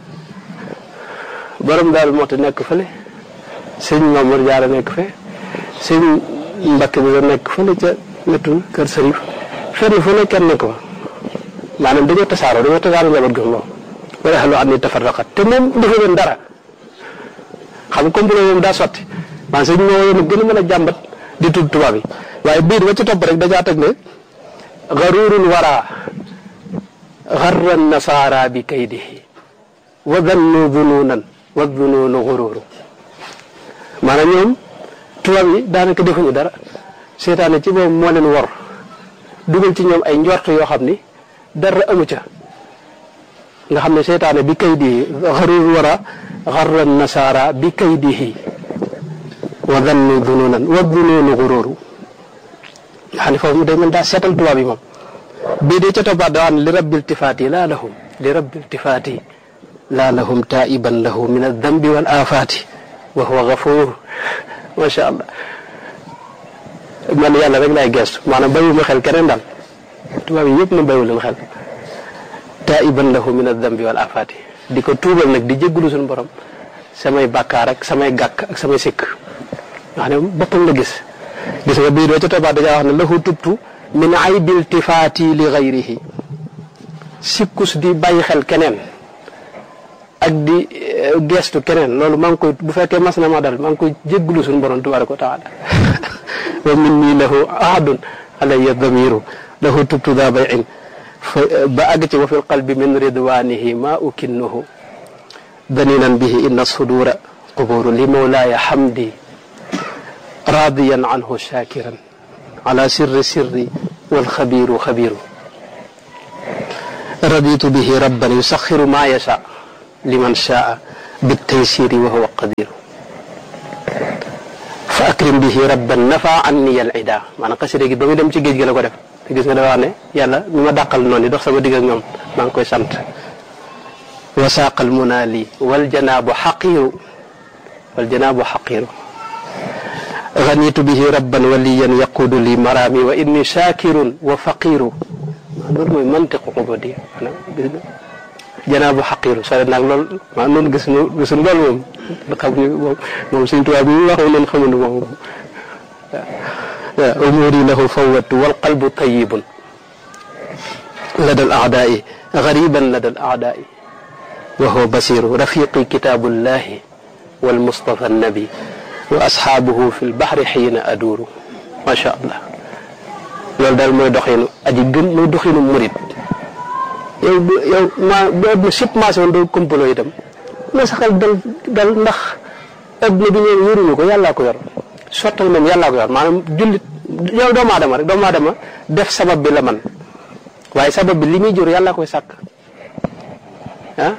borom daal moo tax nekk fële sëñ Mamour Diarra nekk fe sëñ Mbakke bi la nekk fële ca wetu kër Sërif fenn fu ne kenn nekk fa maanaam dañoo tasaaroo njaboot gi moom wala ahlu anni tafarraqat te moom dafa leen dara xam nga complot moom daa sotti maanaam sëñ moo yoon gën a mën a jàmbat di tudd tubaab yi waaye biir ba ci topp rek dajaa teg ne garurul wara garra nasaara bi kaydihi wa dannu dunuunan wa dunuunu gururu maanaam ñoom tubaab yi daanaka defuñu dara seetaane ci boobu moo leen wor dugal ci ñoom ay njort yoo xam ni dara amu ca nga xam ne seetaane bi kaydihi garurul wara garra nasaara bi kaydihi wa dannu dunuunan wa dunuunu gururu nga xam ne foofu day mel daa seetal tubaab yi moom bii de ca toppaat daa xam ne li rabbi iltifaati laa lahum li rabbi iltifaati laa lahum taiban lahu min aldambi wal afaati wa huwa gafuur macha allah man yàlla rek laay gestu maanaam bayu ma xel keneen daal tubaab yi yëpp ma bayu leen xel taiban lahu min aldambi wal afaati di ko tuubal nag di jéggulu suñu borom samay bàkkaar ak samay gàkk ak samay sikk nga xam ne boppam la gis nga bii doo ca toppaat dajaa wax ne lahu tubtu min aybi iltifaati li gayrihi sikkus di bàyyi xel keneen ak di gestu keneen loolu maa ngi koy bu fekkee mas na ma dal maa ngi koy jéggulu suñu borom tabaaraka wa taala wa minni lahu ahadun alayya damiru lahu tubtu daa bayin ba àgg ci wa fil qalbi min ridwanihi ma ukinnuhu daninan bihi inna sudura quburu li mawlaaya hamdi radiyan anhu shakiran ala sirri walxabiru xabiru raditu bihi rabban yusaxiru ma yasha liman shaa bitaysiri wa huwa qadiru fa akrim bihi rabban nafa anni al ida maanaam xasida gi ba muy dem ci géej gi la ko def te gis nga dafa wax ne yàlla mi ma dàqal noonu dox sama digg ak ñoom maa ngi koy sant wa saaqal munaali wal janaabu xaqiiru ganitu bihi rabban waliyan yaquudu li maraami wa inni shaakirun wa faqiiru loolu mooy mantiqu ubudiyya maanaam gis nga janaabu xaqiiru sore naag loolu maa noonu gisuñu loolu moom xamuñu moom Sëñ Tuubaa bi waxu noonu xamuñu moom umuri lahu fawwatu wal qalbu tayyibun lada al a'daa'i gariban lada al a'daa'i wa huwa basiru rafiqi kitaabullahi wal mustafa nabi wa asxaabuhu fi lbaxri xiina aduuru macha allah loolu daal mooy doxinu aji gëm mooy doxinu murit yow bu adduna sépp maase woon doo kompaloo itam na saxal dal ndax adduna bi ñëw yoruñu ko yàllaa ko yor sottal moom yàllaa ko yor maanaam jullit yow doomu aadama def sabab bi la man waaye sabab bi li muy jur yàllaa koy sàkk ah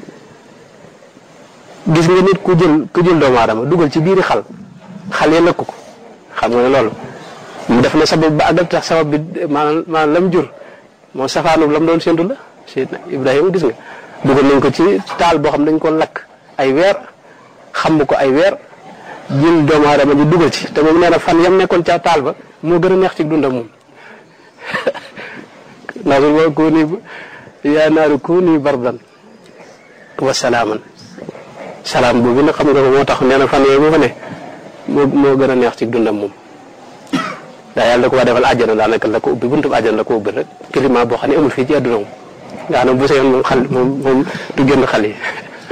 gis nga nit ku jël doomu aadama dugal ci biiri xal ya lëkk ko xam nga ne loolu mu def na sabab ba àggal tax sabab bi maanaam lam jur moo safaanu lam doon séntu la Seydina Ibrahima gis nga dugal nañ ko ci taal boo xam dañ ko lakk ay weer xam ko ay weer jël doomu aadama ji dugal ci te moom nee na fan yam nekkoon ca taal ba moo gën a neex ci dundam moom ndax su kuuni yaa naaru kuuni bardan wa salaaman salaam boobu nag xam nga ko moo tax nee na fan yooyu moo fa ne moo gën a neex ci dundam moom daa yàlla da ko waa defal àjjana daanaka la ko ubbi buntu àjjana la ko ubbi rek climat boo xam ne amul fii ci àdduna moom nga xam ne bu seyoon moom du génn xal yi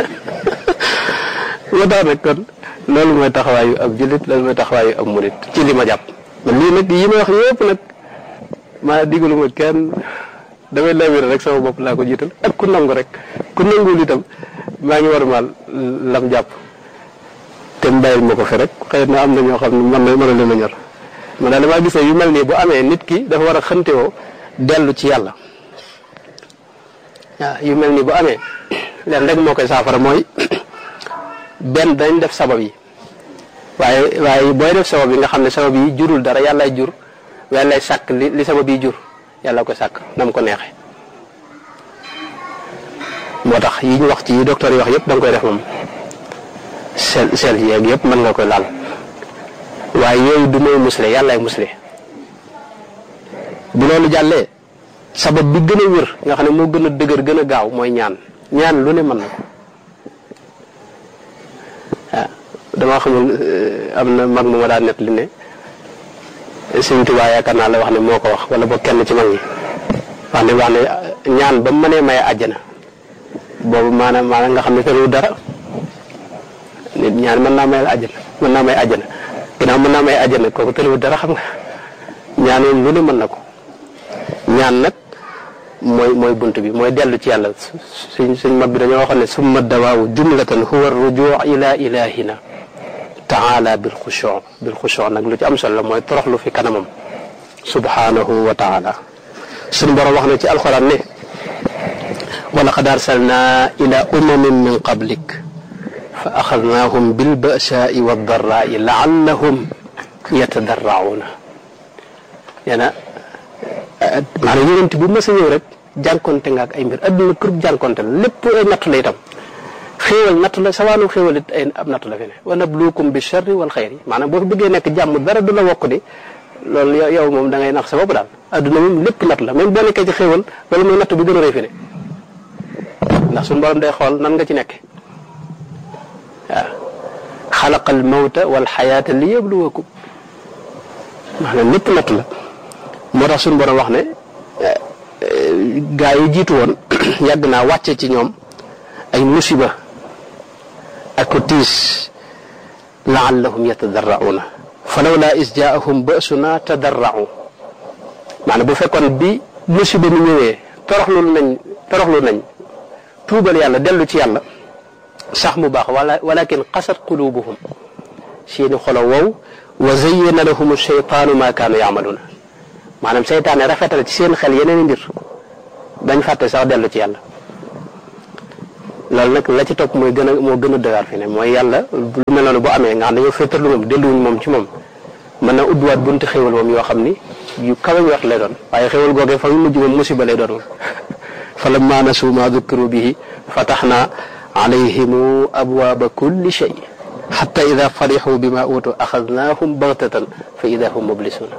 moo tax nag kon loolu mooy taxawaayu ab jullit loolu mooy taxawaayu ab murit ci li ma jàpp lii nag yi ma wax yëpp nag maa digalu ma kenn damay lawir rek sama bopp laa ko jiital ak ku nangu rek ku nanguwul itam maa ngi war maal lam jàpp te bàyyil ma ko fi rek xëy na am na ñoo xam ne mën na leen a ñor man daal damaa gis ne yu mel nii bu amee nit ki dafa war a xëntewoo dellu ci yàlla waaw yu mel nii bu amee leen rek moo koy saafara mooy benn dañ def sabab yi waaye booy def sabab yi nga xam ne sabab yi jurul dara yàllaay jur yàllaay sàkk li sabab yi jur yàlla ko sàkk na mu ko neexee moo tax yi ñu wax ci yi docteur yi wax yëpp da nga koy def moom sel yeeg yëpp mën nga koy laal waaye yooyu du mooy musle yàllaay musle bu loolu jàllee sabab bi gën a wér nga xam ne moo gën a dëgër gën a gaaw mooy ñaan lu ne mën na ko damaa xamul am na mag mu ma daa net li ne Sëñ Tuubaa yaakaar naa la wax ne moo ko wax wala boog kenn ci mag ñi wax ne ñaan ba mu mënee maye àjjana boobu maanaam nga xam ne tëru dara nit ñaan mën naa may àjjana ginnaaw mën naa may àjjana kooku tëru dara xam nga ñaanoon lu ne mën na ko ñaan nag mooy bunt bi mooy dellu ci yàlla suñ mag bi dañoo waxoon ne summa dawaawu jumlatan huwa rujuu ila ilahina taala bil xushu nag lu ci am solo la mooy toroxlu fi kanamam subhanahu wa taala suñ borom wax na ci alxuraan ne wa laqad arsalna ila umamin min qablik fa axadnaahum bil ba'saai wad darraai laallahum yatadarrauna nee na maanaam yonent bu mas a ñëw rek jànkonte nga ak ay mbir adduna kër jànkonte la lépp ay natt la itam xéewal natt la sawaanu xéewal it ay ab natt la fi ne wa nabluukum bi sharri wal xayri maanaam boo fi bëggee nekk jàmm dara du la wokk di loolu yow moom da ngay nax sa bopp daal adduna moom lépp natt la même boo nekkee ci xéewal loolu mooy natt bi gën a rëy fi ne ndax suñu borom day xool nan nga ci nekk waaw xalaqal mawta wal xayaata li yabluwakum maanaam lépp natt la moo tax suñu borom wax ne gaa yi jiitu woon yàgg naa wàcce ci ñoom ay musiba ak ko tiis laallahum yatadarrauna falawla is jaahum basuna tadarrau maanaam bu fekkoon bi musiba mi ñëwee toroxlu nañ tuubal yàlla dellu ci yàlla sax mu baax walakin qasat qulubuhum seeni xolo wow wa zayyana lahum shaytaanu ma kaanu yaamaluuna maanaam seytaane rafetal ci seen xel yeneen i mbir bañ fàtte sax dellu ci yàlla loolu nag la ci topp moo gën a dëgër fi ne mooy yàlla lu mel noonu bu amee nga xam ne dañoo féetarlu moom delluwuñ moom ci moom mën na ubbiwaat bunti xéwal moom yoo xam ni yu kawe wax lay doon waaye xéwal googee fa mu mujj moom musiba lay doon moom fa lamma nasuu ma dukkiru bihi fataxna alayhimu abwaaba kulli shay xatta ida farixu bima uutu axadnaahum baxtatan fa ida hum mublisuuna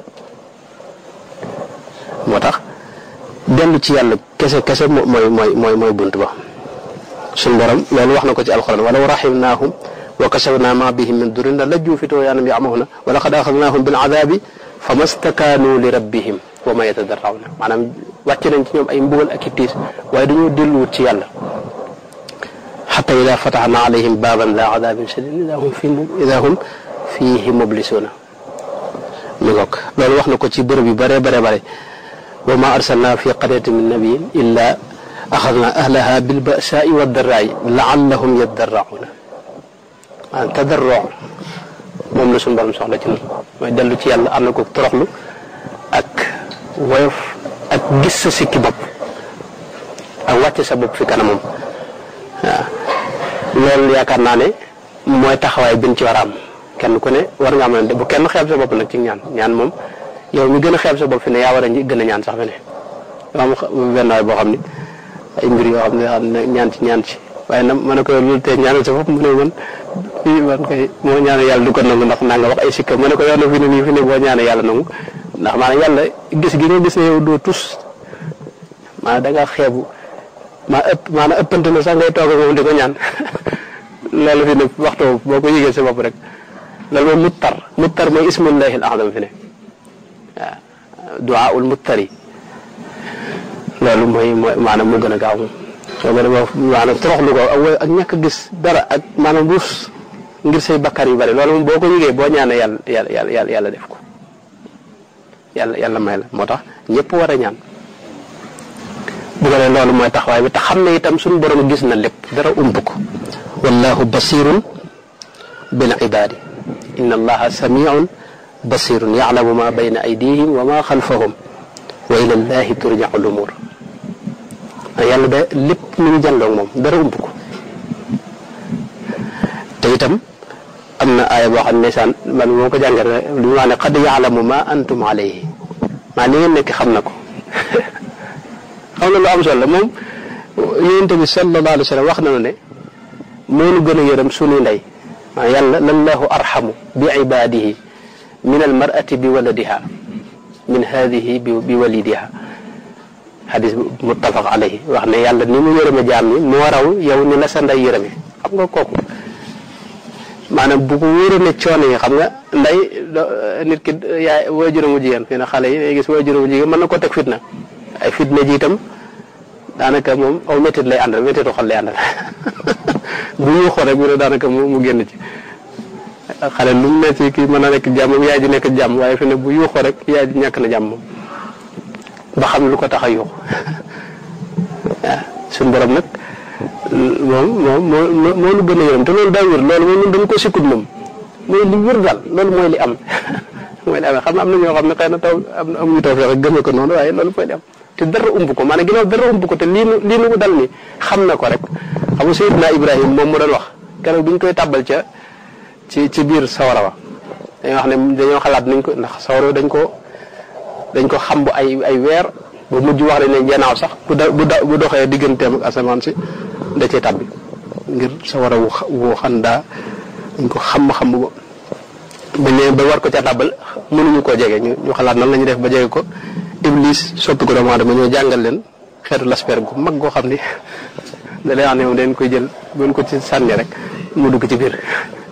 moo tax dellu ci yàlla kese mooy bunt ba suñu borom loolu wax na ko ci alxuraan walaw rahimnaahum wa kashafna ma bihim min durin la lajju fi tughyaanihim ya'mahuuna wa laqad axadnaahum bil adaabi fa mastakaanu li rabbihim wa ma yatadarrauna maanaam wàcc nañ ci ñoom ay mbugal ak i tiis waaye dañoo delluwut ci yàlla xatta ida fataxna alayhim baaban la adaabin shadiid ida hum fiihi mublisuuna mi ngoog loolu wax na ko ci bërëb yu bare wa ma arsalna fi qaryatin min nabiyyin illa axadna ahlaha bil ba'saai wa darraa'i la'allahum yadarra'una maanaam tadarru moom la suñu borom soxla ci noonu mooy dellu ci yàlla am na ko toroxlu ak woyof ak gis sa sikki bopp ak wàcce sa bopp fi kanamam waaw loolu yaakaar naa ne mooy taxawaay bin ci war a am kenn ku ne war nga mën a bu kenn xeeb sa bopp nag ci ñaan moom yow mi gën a xeeb sa bopp fi ne yaa war a gën a ñaan sax fi ne am benn waay boo xam ne ay mbir yoo xam ne ñaan ci waaye nag ma ne ko loolu tey ñaanal sa bopp mu ne man koy moo ñaanal yàlla du ko nangu ndax naa nga wax ay sikka ma ne ko yow na fi ne boo ñaanee yàlla nangu ndax maanaam yàlla gis gi nga gis ne yow doo tus maanaam da nga xeebu maanaam ëppante na sax ngay toog moom di ko ñaan loolu fi ne waxtu boo ko yëgee sa bopp rek loolu moom muttar mooy ismullahi al a'zam fi ne waaw du'aa'ul muttari loolu mooy maanaam mu gën a gaaw moom soo ko defee maanaam toroxlu ko ak ñàkk a gis dara ak maanaam ruus ngir say bakkar yu bari loolu moom boo ko yëgee boo ñaanee yàlla def ko yàlla may la moo tax ñëpp war a ñaan bu ko defee loolu mooy taxawaay bi te xam ne itam suñu borom gis na lépp dara ump ko wallahu basirun bil ibadi inna allaha samiun basirun ya'lamu ma bayna aydihim wa ma xalfahum wa ila llahi turja'u al umur yàlla da lépp mi ngi jàndoog moom dara ump ko te itam am na aaya boo xam ne ndeysaan man moo ko jàngat li mu wax ne qad ya'lamu ma antum alayhi maa li ngeen nekk xam na ko xam na lu am solo moom yonent bi sallallahu alayhi wa sallam wax na ne moo nu gën a yërëm suñuy ndey yàlla lallahu arhamu bi ibadihi min al mar'ati bi waladiha min hadihi bi walidiha xadis muttafaq alayhi wax ne yàlla ni mu yërëme jaam ñi moo raw yow ni la sa ndey yërëme xam nga kooku maanaam bu ko wóoree coono yi xam nga ndey nit ki yaay waajuramu jigéen fii na xale yi day gis waajuramu jigéen mën na ko teg fitna ay fitna ji itam daanaka moom aw métit lay àndal métitu xol lay àndal bu ñu xoo rek mu ne daanaka mu génn ci xale lu mu ne ci kii mën na nekk jàmm yaay ji nekk jàmm waaye fi ne bu yuuxoo rek yaay ji ñàkk na jàmm moom ba xam lu ko tax a yuuxu waaw suñu borom nag moom moo lu gën a yërëm te loolu daa wér loolu moom dañ ko sikkut moom mooy li wér daal loolu mooy li am mooy li am xam na am na ñoo xam ne xëy na taw amuñu taw fexe gëme ko noonu waaye loolu mooy li am te dara umb ko maanaam ginnaaw dara umb ko te lii nu ko dal ni xam na ko rek xam nga Seydina Ibrahima moom mu doon wax keroog bi ñu koy tàbbal ci biir sawara wa dañoo wax ne dañoo xalaat nañ ko ndax sawara dañ ko xam bu ay weer ba mujj wax ne janaaw sax bu doxee digganteem ak asamaan si da cee tàbbi ngir sawara wu xandaa dañ ko xam bu ba war ko ca tàbbal mënuñu koo jege ñu xalaat nan la ñuy def ba jege ko Iblis soppi ko doomu aadama ñoo jàngal leen xeetu lasper gu mag goo xam ni da lay wax ne moom dañ koy jël buñ ko ci sànni rek mu dugg ci biir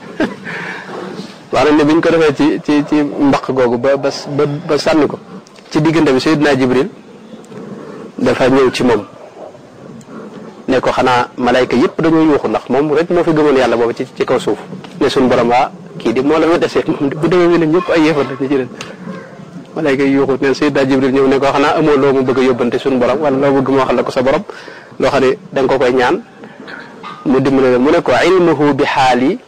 wax nañ ne biñ ko defee ci mbaq googu ba sànni ko ci diggante bi Seydina Jibril dafa ñëw ci moom ne ko xanaa malayka yëpp dañoo yuuxu ndax moom rek moo fi gëmoon yàlla boobu ci kaw suuf ne suñu borom waa kii di moo la fa desee moom bu demee bi ne ñëpp ay yéefar la ñu ci leen malayka yi yuuxu ne Seydina Jibril ñëw ne ko xanaa amoo loo mu bëgg a yóbbante suñu borom wala loo bëgg moo xam la ko sa borom loo xam ne da nga ko koy ñaan mu dimbale la mu ne ko ilmuhu bi xaali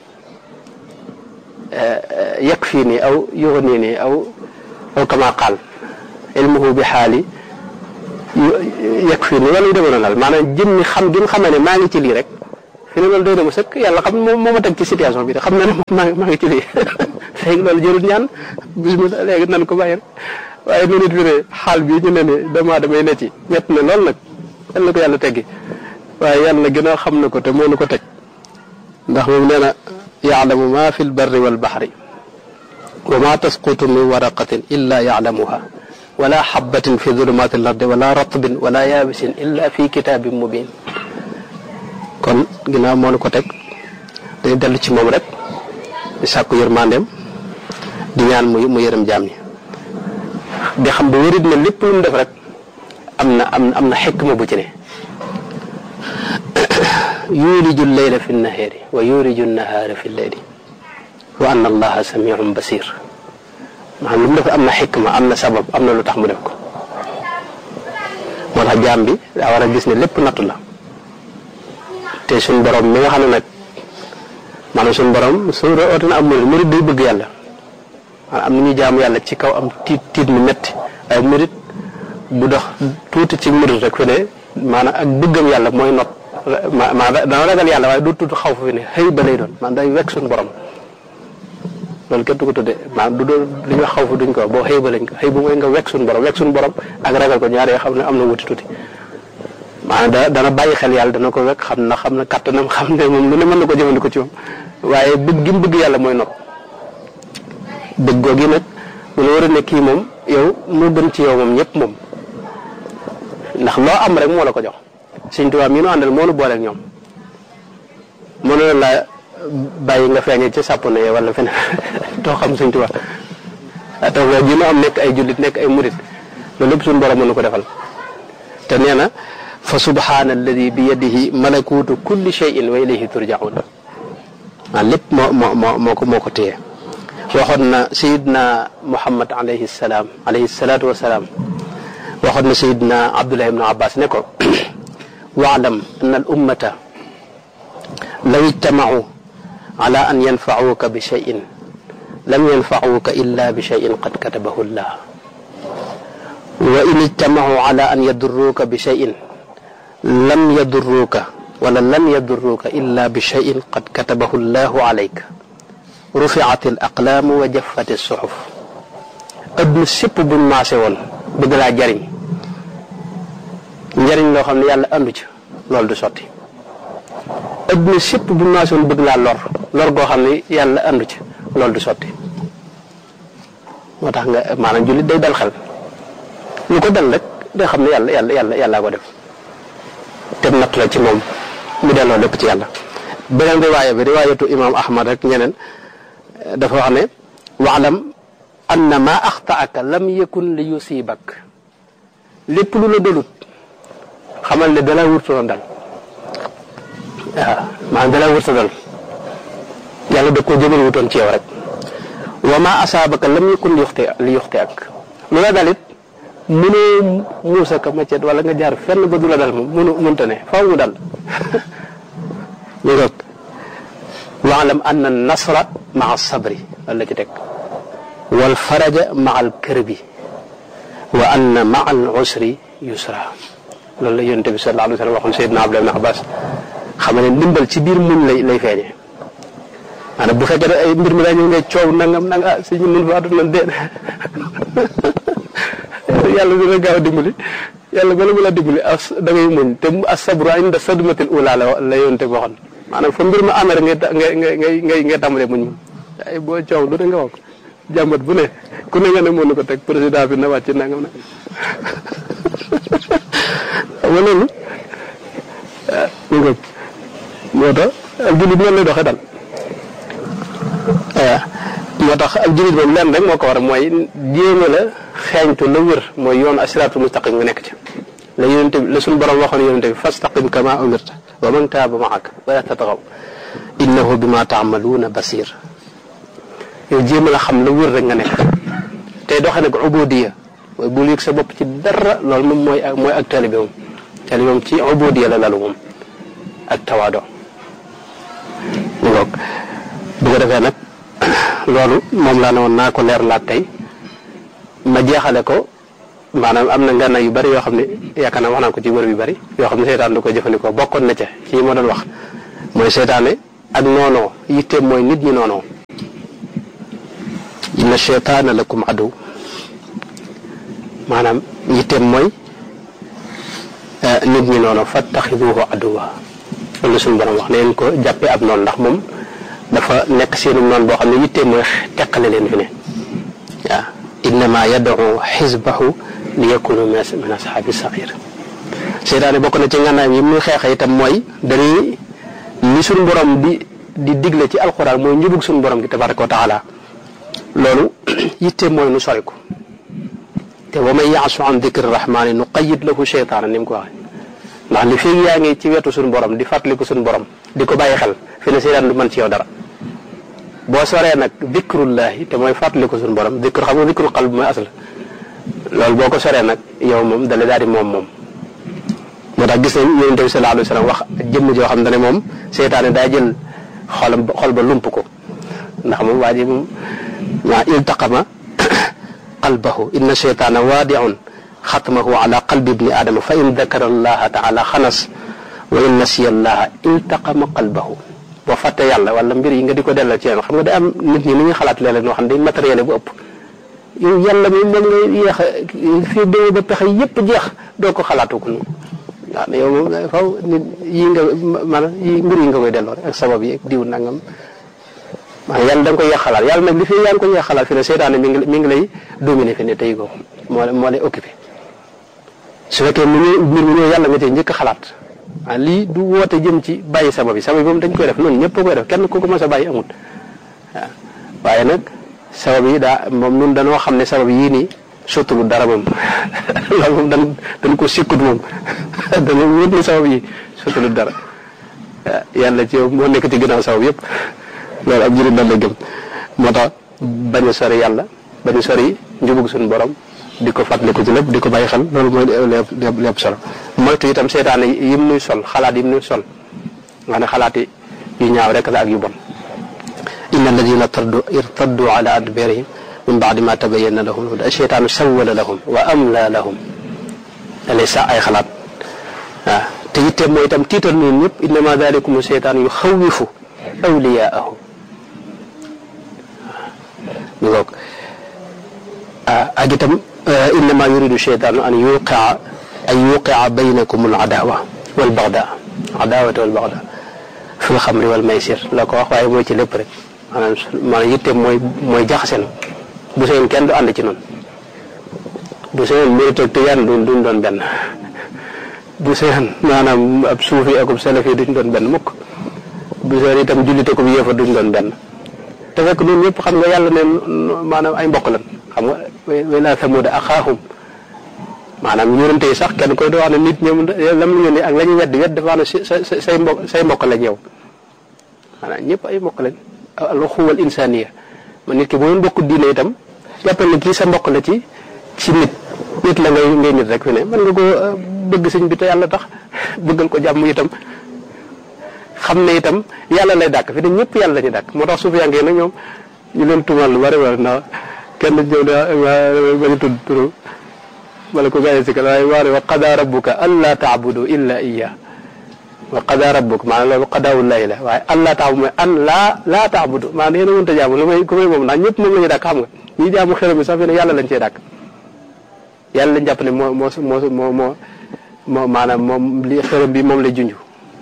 yakfini aw yughnini aw kama qaal ilmuhu bi xaali yakfini wala yu demoon daal maanaam jëmmi xam gi mu xamee ne maa ngi ci lii rek fi ne loolu doy na ma sëkk yàlla xam moo ma teg ci situation bi te xam na ne maa ngi ci lii léegi loolu jërul ñaan bismillah léegi nan ko bàyyi rek waaye nu nit fi ne xaal bii ñu ne ne damaa damay ne ci ñett ne loolu nag yal na ko yàlla teggi waaye yàlla gën a xam na ko te moo nu ko teg ndax moom nee na yaalamu ma fi lbarri walbaxri wa ma tasqutu min waraqatin illa yaalamuha wala xabatin fi zulumaati l ardi wala ratbin wala yaabisin illa fi kitaabin mubin kon ginnaaw moo nu ko teg day dellu ci moom rek di sàkku yërmandeem di ñaan mu yërëm jaam ñi di xam ba wérit ne lépp lu mu def rek am na xikma bu ci ne yuliju leyla fi nnahaari wa yuliju nnahaara fi lleyli wa anna allaha samiun basir maanaam lu mu def am na xikma am na sabab am na lu tax mu def ko moo tax jaam bi daa war a gis ne lépp nattu la te suñ borom mi nga xam ne nag maanaam suñ borom su ootina am murid day bëgg yàlla maanaam am na ñuy jaamu yàlla ci kaw am tiit mu metti waaye murid bu dox tuuti ci murid rek fi ne maanaam ak bëggam yàlla mooy not maanaam dana ragal yàlla waaye du tuuti xaw fa fi ne xëy ba lay doon maanaam day wekk suñ borom loolu kenn du ko tuddee maanaam du doon li ñuy wax xaw fa duñ ko boo xëy ba lañ ko xëy ba mooy nga wekk suñ borom ak ragal ko ñaar yoo xam ne am na wuti tuuti maanaam dana bàyyi xel yàlla dana ko wekk xam na kattanam xam ne moom lu ne mën na ko jëfandikoo ci moom waaye bëgg gi mu bëgg yàlla mooy not bëgg googu nag mu la war a ne kii moom yow moo gën ci yow moom ñëpp moom ndax loo am rek moo la ko jox Sëñ Tuubaa mii nu àndal moo nu booleeg ñoom mënoon la bàyyi nga feeñee ci sàpp ne wala feneen doo xam Sëñ Tuubaa taw ji nu am nekk ay jullit nekk ay murit loolu lépp suñu borom mën na ko defal te nee na fa subhaana alladi bi yadihi malakuutu kulli shay'in wa ilayhi turjaun lépp moo ko téye waxoon na sayidna Muhammad alayhi salaatu wasalaam waxoon na sayidna Abdullah ibnu Abbas ne ko waalam anna al ummata law ijtamau ala an yanfauka bi cheyin lam yanfauka illa bi cheyin qad katabahu llah wa in ijtamau ala an yadurruka bi cheyin lam yadurruka wala lan yadurruka illa bi cheyin qad katabahu llahu alayka rufiat al aqlaamu wa jaffat as suxuf adduna sépp buñ maase woon bëgg laa jariñ njariñ loo xam ne yàlla andu ci loolu du sotti adduna sépp buñ maase woon bëgg laa lor goo xam ne yàlla andu ci loolu du sotti moo tax nga maanaam jullit day dal xel lu ko dal rek day xam ne yàllaa ko def te natt la ci moom mu delloo lépp ci yàlla beneen riwaayatu imam ahmad rek ñeneen dafa wax ne waalam anna ma axtaaka lam yakun li yusibak lépp lu la dalut xamal ne dala wurtoon dal waaw maanaam dala wurta dal yàlla da koo jëmal wutoon ci yow rek wa ma asaabaka lam yakun li yuxti ak lu la dalit mënoo muusa ka macet wala nga jaar fenn ba du la dal moom mënta ne faaw mu dal ñu ngoog waalam anna nasra maa sabri wala ci teg wal faraja maa al karbi wa anna maa al usri yusra loolu la yonent bi sallallahu alayhi wa sallam waxoon Seydina Abdullah ibn Abbas xam ne ndimbal ci biir muñ lay feeñe maanaam bu fekkee ne ay mbir mi daa ñëw ngay coow nangam si ñu mun fa addu nan dee yàlla dina gaaw a dimbali yàlla bala mu la dimbali da ngay muñ te as-sabru inda sadmatil ula la yonent bi waxoon maanaam fa mbir ma amee rek ngay tàmbalee muñ moom ay boo coow lu ne nga wax jàmbat bu ne ku ne nga ne mën na ko teg président bi na wàcc nangam nag xam nga loolu moo tax ak jullit noonu lay doxee dal moo tax ak jullit moom lenn rek moo ko war a mooy jéema la xeeñtu la wér mooy yoon asiraatul mustaqim nga nekk ci la yonente bi la suñu borom waxoon yonente bi fastaqim kama umirta wa man taaba maaka wala tatagaw innahu bima taamaluuna basir yow jéema la xam la wér rek nga nekk tey doxee nag ubudiya mooy bul yëg sa bopp ci dara loolu moom mooy ak taalibe moom ci ubudiya la lalu moom ak tawaado ngoog bu ko defee nag loolu moom laa ne woon naa ko leer laat tey ma jeexale ko maanaam am na ngànnaay yu bari yoo xam ne yaakaar naa wax naa ko ci wër yu bari yoo xam ne seytaan du ko jëfandikoo bokkoon na ca ci ma doon wax mooy seytaane ak noonoo yitteem mooy nit ñi noonoo inna cheytaana lakum aduw maanaam yitteem mooy nit ñi noonu fattaxiduhu aduwa loolu suñu borom wax ne leen ko jàppee ab noonu ndax moom dafa nekk seenu noonu boo xam ne yitteem mooy teqale leen fi ne waaw innama yad'u xisbahu li yakunu min ashaabi sair seytaane bokk na ci ngànnaay yi muy xeexe itam mooy dañuy li suñu borom di digle ci alquran mooy njubug suñu borom gi tabaraka wa taala loolu yitteem mooy nu sori ko te wa man ya'su an dikri rahmaani nuqayyid lahu sheytaana ni mu ko waxee ndax li fii yaa ngi ci wetu suñu borom di fàttaliku suñu borom di ko bàyyi xel fi ne seytaan du mën ci yow dara boo soree nag dikrullahi te mooy fàttaliku suñu borom dikru xam nga dikrul qalb mooy asla loolu boo ko soree nag yow moom dale daal di moom moo tax gis nañ Yonent bi sallallahu alayhi wa sallam wax jëmm joo xam ne moom seytaane daa jël xol ba lump ko ndax moom waa ji moom waa iltaqama qalbahu inna sheytaana waadiun xatmahu ala qalbi ibni aadama fa in dakara allaha taala xanas wa in nasiya allaha iltaqama qalbahu boo fàtte yàlla wala mbir yi nga di ko dellal ci yoon xam nga day am nit ñi ni ñuy xalaat léeg-léeg noo xam ne day matériel bu ëpp yow yàlla mi moom ngay yéex a fii déw ba pexe yépp jeex doo ko xalaatu ko noonu waaw mais yow moom faw nit yi nga maanaam yi mbir yi nga koy delloo rek ak sabab yi ak diw nangam maanaam yàlla da nga koy yéex xalaat yàlla nag li fi yaa ngi koy yéex xalaat fi ne seytaane mi ngi lay dominer fi ne tey ko moo lay occupé su fekkee mbir mu ñëw yàlla nga tey njëkk a xalaat ah lii du woote jëm ci bàyyi sabab yi sabab yi moom dañ koy def noonu ñëpp koy def kenn ku ko mos a bàyyi amul waaw waaye nag sabab yi moom nun dañoo xam ne sabab yii nii sottulu dara moom loolu moom dañ ko sikkut moom dañu wut ni sabab yi sottulu dara waaw yàlla ci yow moo nekk ci ginnaaw sabab yëpp loolu ab jurit la gëm moo tax bañ a sori yàlla bañ a sori njubug suñu borom di ko fàttaliku ci lépp di ko bàyyi xel loolu mooy lépp solo moytu itam seytaane yim nuy sol xalaat yim nuy sol nga ne xalaat yu ñaaw rek la ak yu bon inna alladina irtaddu ala adbarihim min baadi ma tabayyana lahum huda seytaanu sawwala lahum wa amla lahum da lay sa ay xalaat waaw te itte mooy itam tiital ñun ñëpp innama dalikum seytaan yu xawifu awliyaahu ñu ngoog ak itam innama yuridu cheytaanu an yuqia baynakum al adawa wal bagda adawata wal bagda fi lxamri wal maysir la ko wax waaye mooy ci lépp rek maanaam yitte mooy jaxase na bu seen kenn du ànd ci noonu bu seen murit ak tijaan duñ doon benn bu seen maanaam ab suufi ak ab salafi duñ doon benn mukk bu seen itam jullit ak yéefar duñ doon benn te fekk ñun ñëpp xam nga yàlla ne maanaam ay mbokk lan xam nga wa ilaa samuuda axaahum maanaam yonente yi sax kenn koy doo wax ne nit ñoom lam ñu ne ak la ñu wedd dafa ne say mbokk lañ yow maanaam ñëpp ay mbokk lañ al uxuwa al insaniya man nit ki bu doon bokk diine itam jàppal ne kii sa mbokk la ci nit la ngay nit rek fi ne mën nga ko bëgg sëñ bi te yàlla tax bëggal ko jàmm itam xam ne itam yàlla lay dàkk fi ne ñëpp yàlla la ñuy dàkk moo tax suufiyanke nag ñoom ñu leen tuumal lu bari ndax kenn ñëw bañu tudd turu wala ko gaye si ka waaye waare wa qada rabbuka alla taabudu illa iya wa qada rabbuka maanaam loolu qadaawullahi la waaye alla taabudu mooy an laa taabudu maanaam yéen a mënta jaamu lu may ku may moom ndax ñëpp moom la ñuy dàkk xam nga ñi jaamu xelam bi sax fi ne yàlla lañ cee dàkk yàlla lañ jàpp ne moo maanaam moom li xelam bi moom lay junj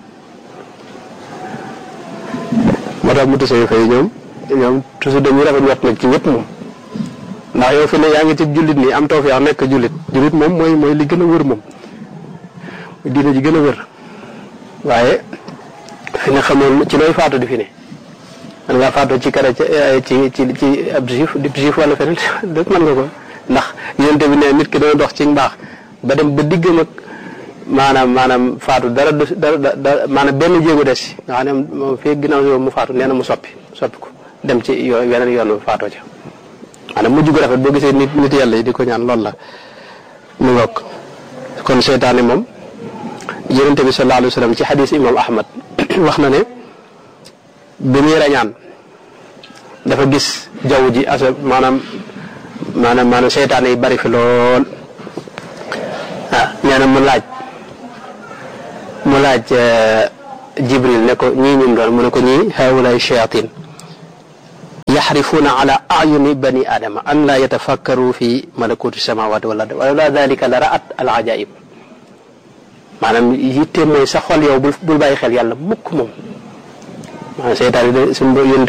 moo tax mu tasee fay ñoom toujours dañuy rafet wet nag ci ñëpp moom ndax yow fi ne yaa ngi ci jullit nii am tawfeex nekk jullit moom mooy li gën a wër moom diina ji gën a wër waaye fi ne xamoon ci looy faatu di fi ne man ngaa faatu ci kare ci ab juif wala feneen dëgg mën nga ko ndax yonent bi ne nit ki dana dox ci mbaax ba dem ba diggam ak maanaam faatu dara maanaam benn jéego des nga xam ne moom fii ginnaaw yow mu faatu nee na mu soppi ko dem ci weneen yoon mu faatoo ca maanaam mujj gu rafet boo gisee nit yàlla yi di ko ñaan loolu la mu ngoog kon seytaane moom yonent bi sallallahu alayhi wa sallam ci xadis imam ahmad wax na ne bi muy rañaan dafa gis jaww ji maanaam seytaane yi bari fi lool nee na mu laaj jibril ne ko ñii ñum doon mu ne ko ñii haawulaay shayatin yaxrifuuna ala ayuni bani aadama an laa yatafakkaru fi malakuti samawati wal ard wala dalika la ra'at al ajaib maanaam yitte mooy sa xol yow bul bàyyi xel yàlla mukk moom maanaam seytaan yi de suñu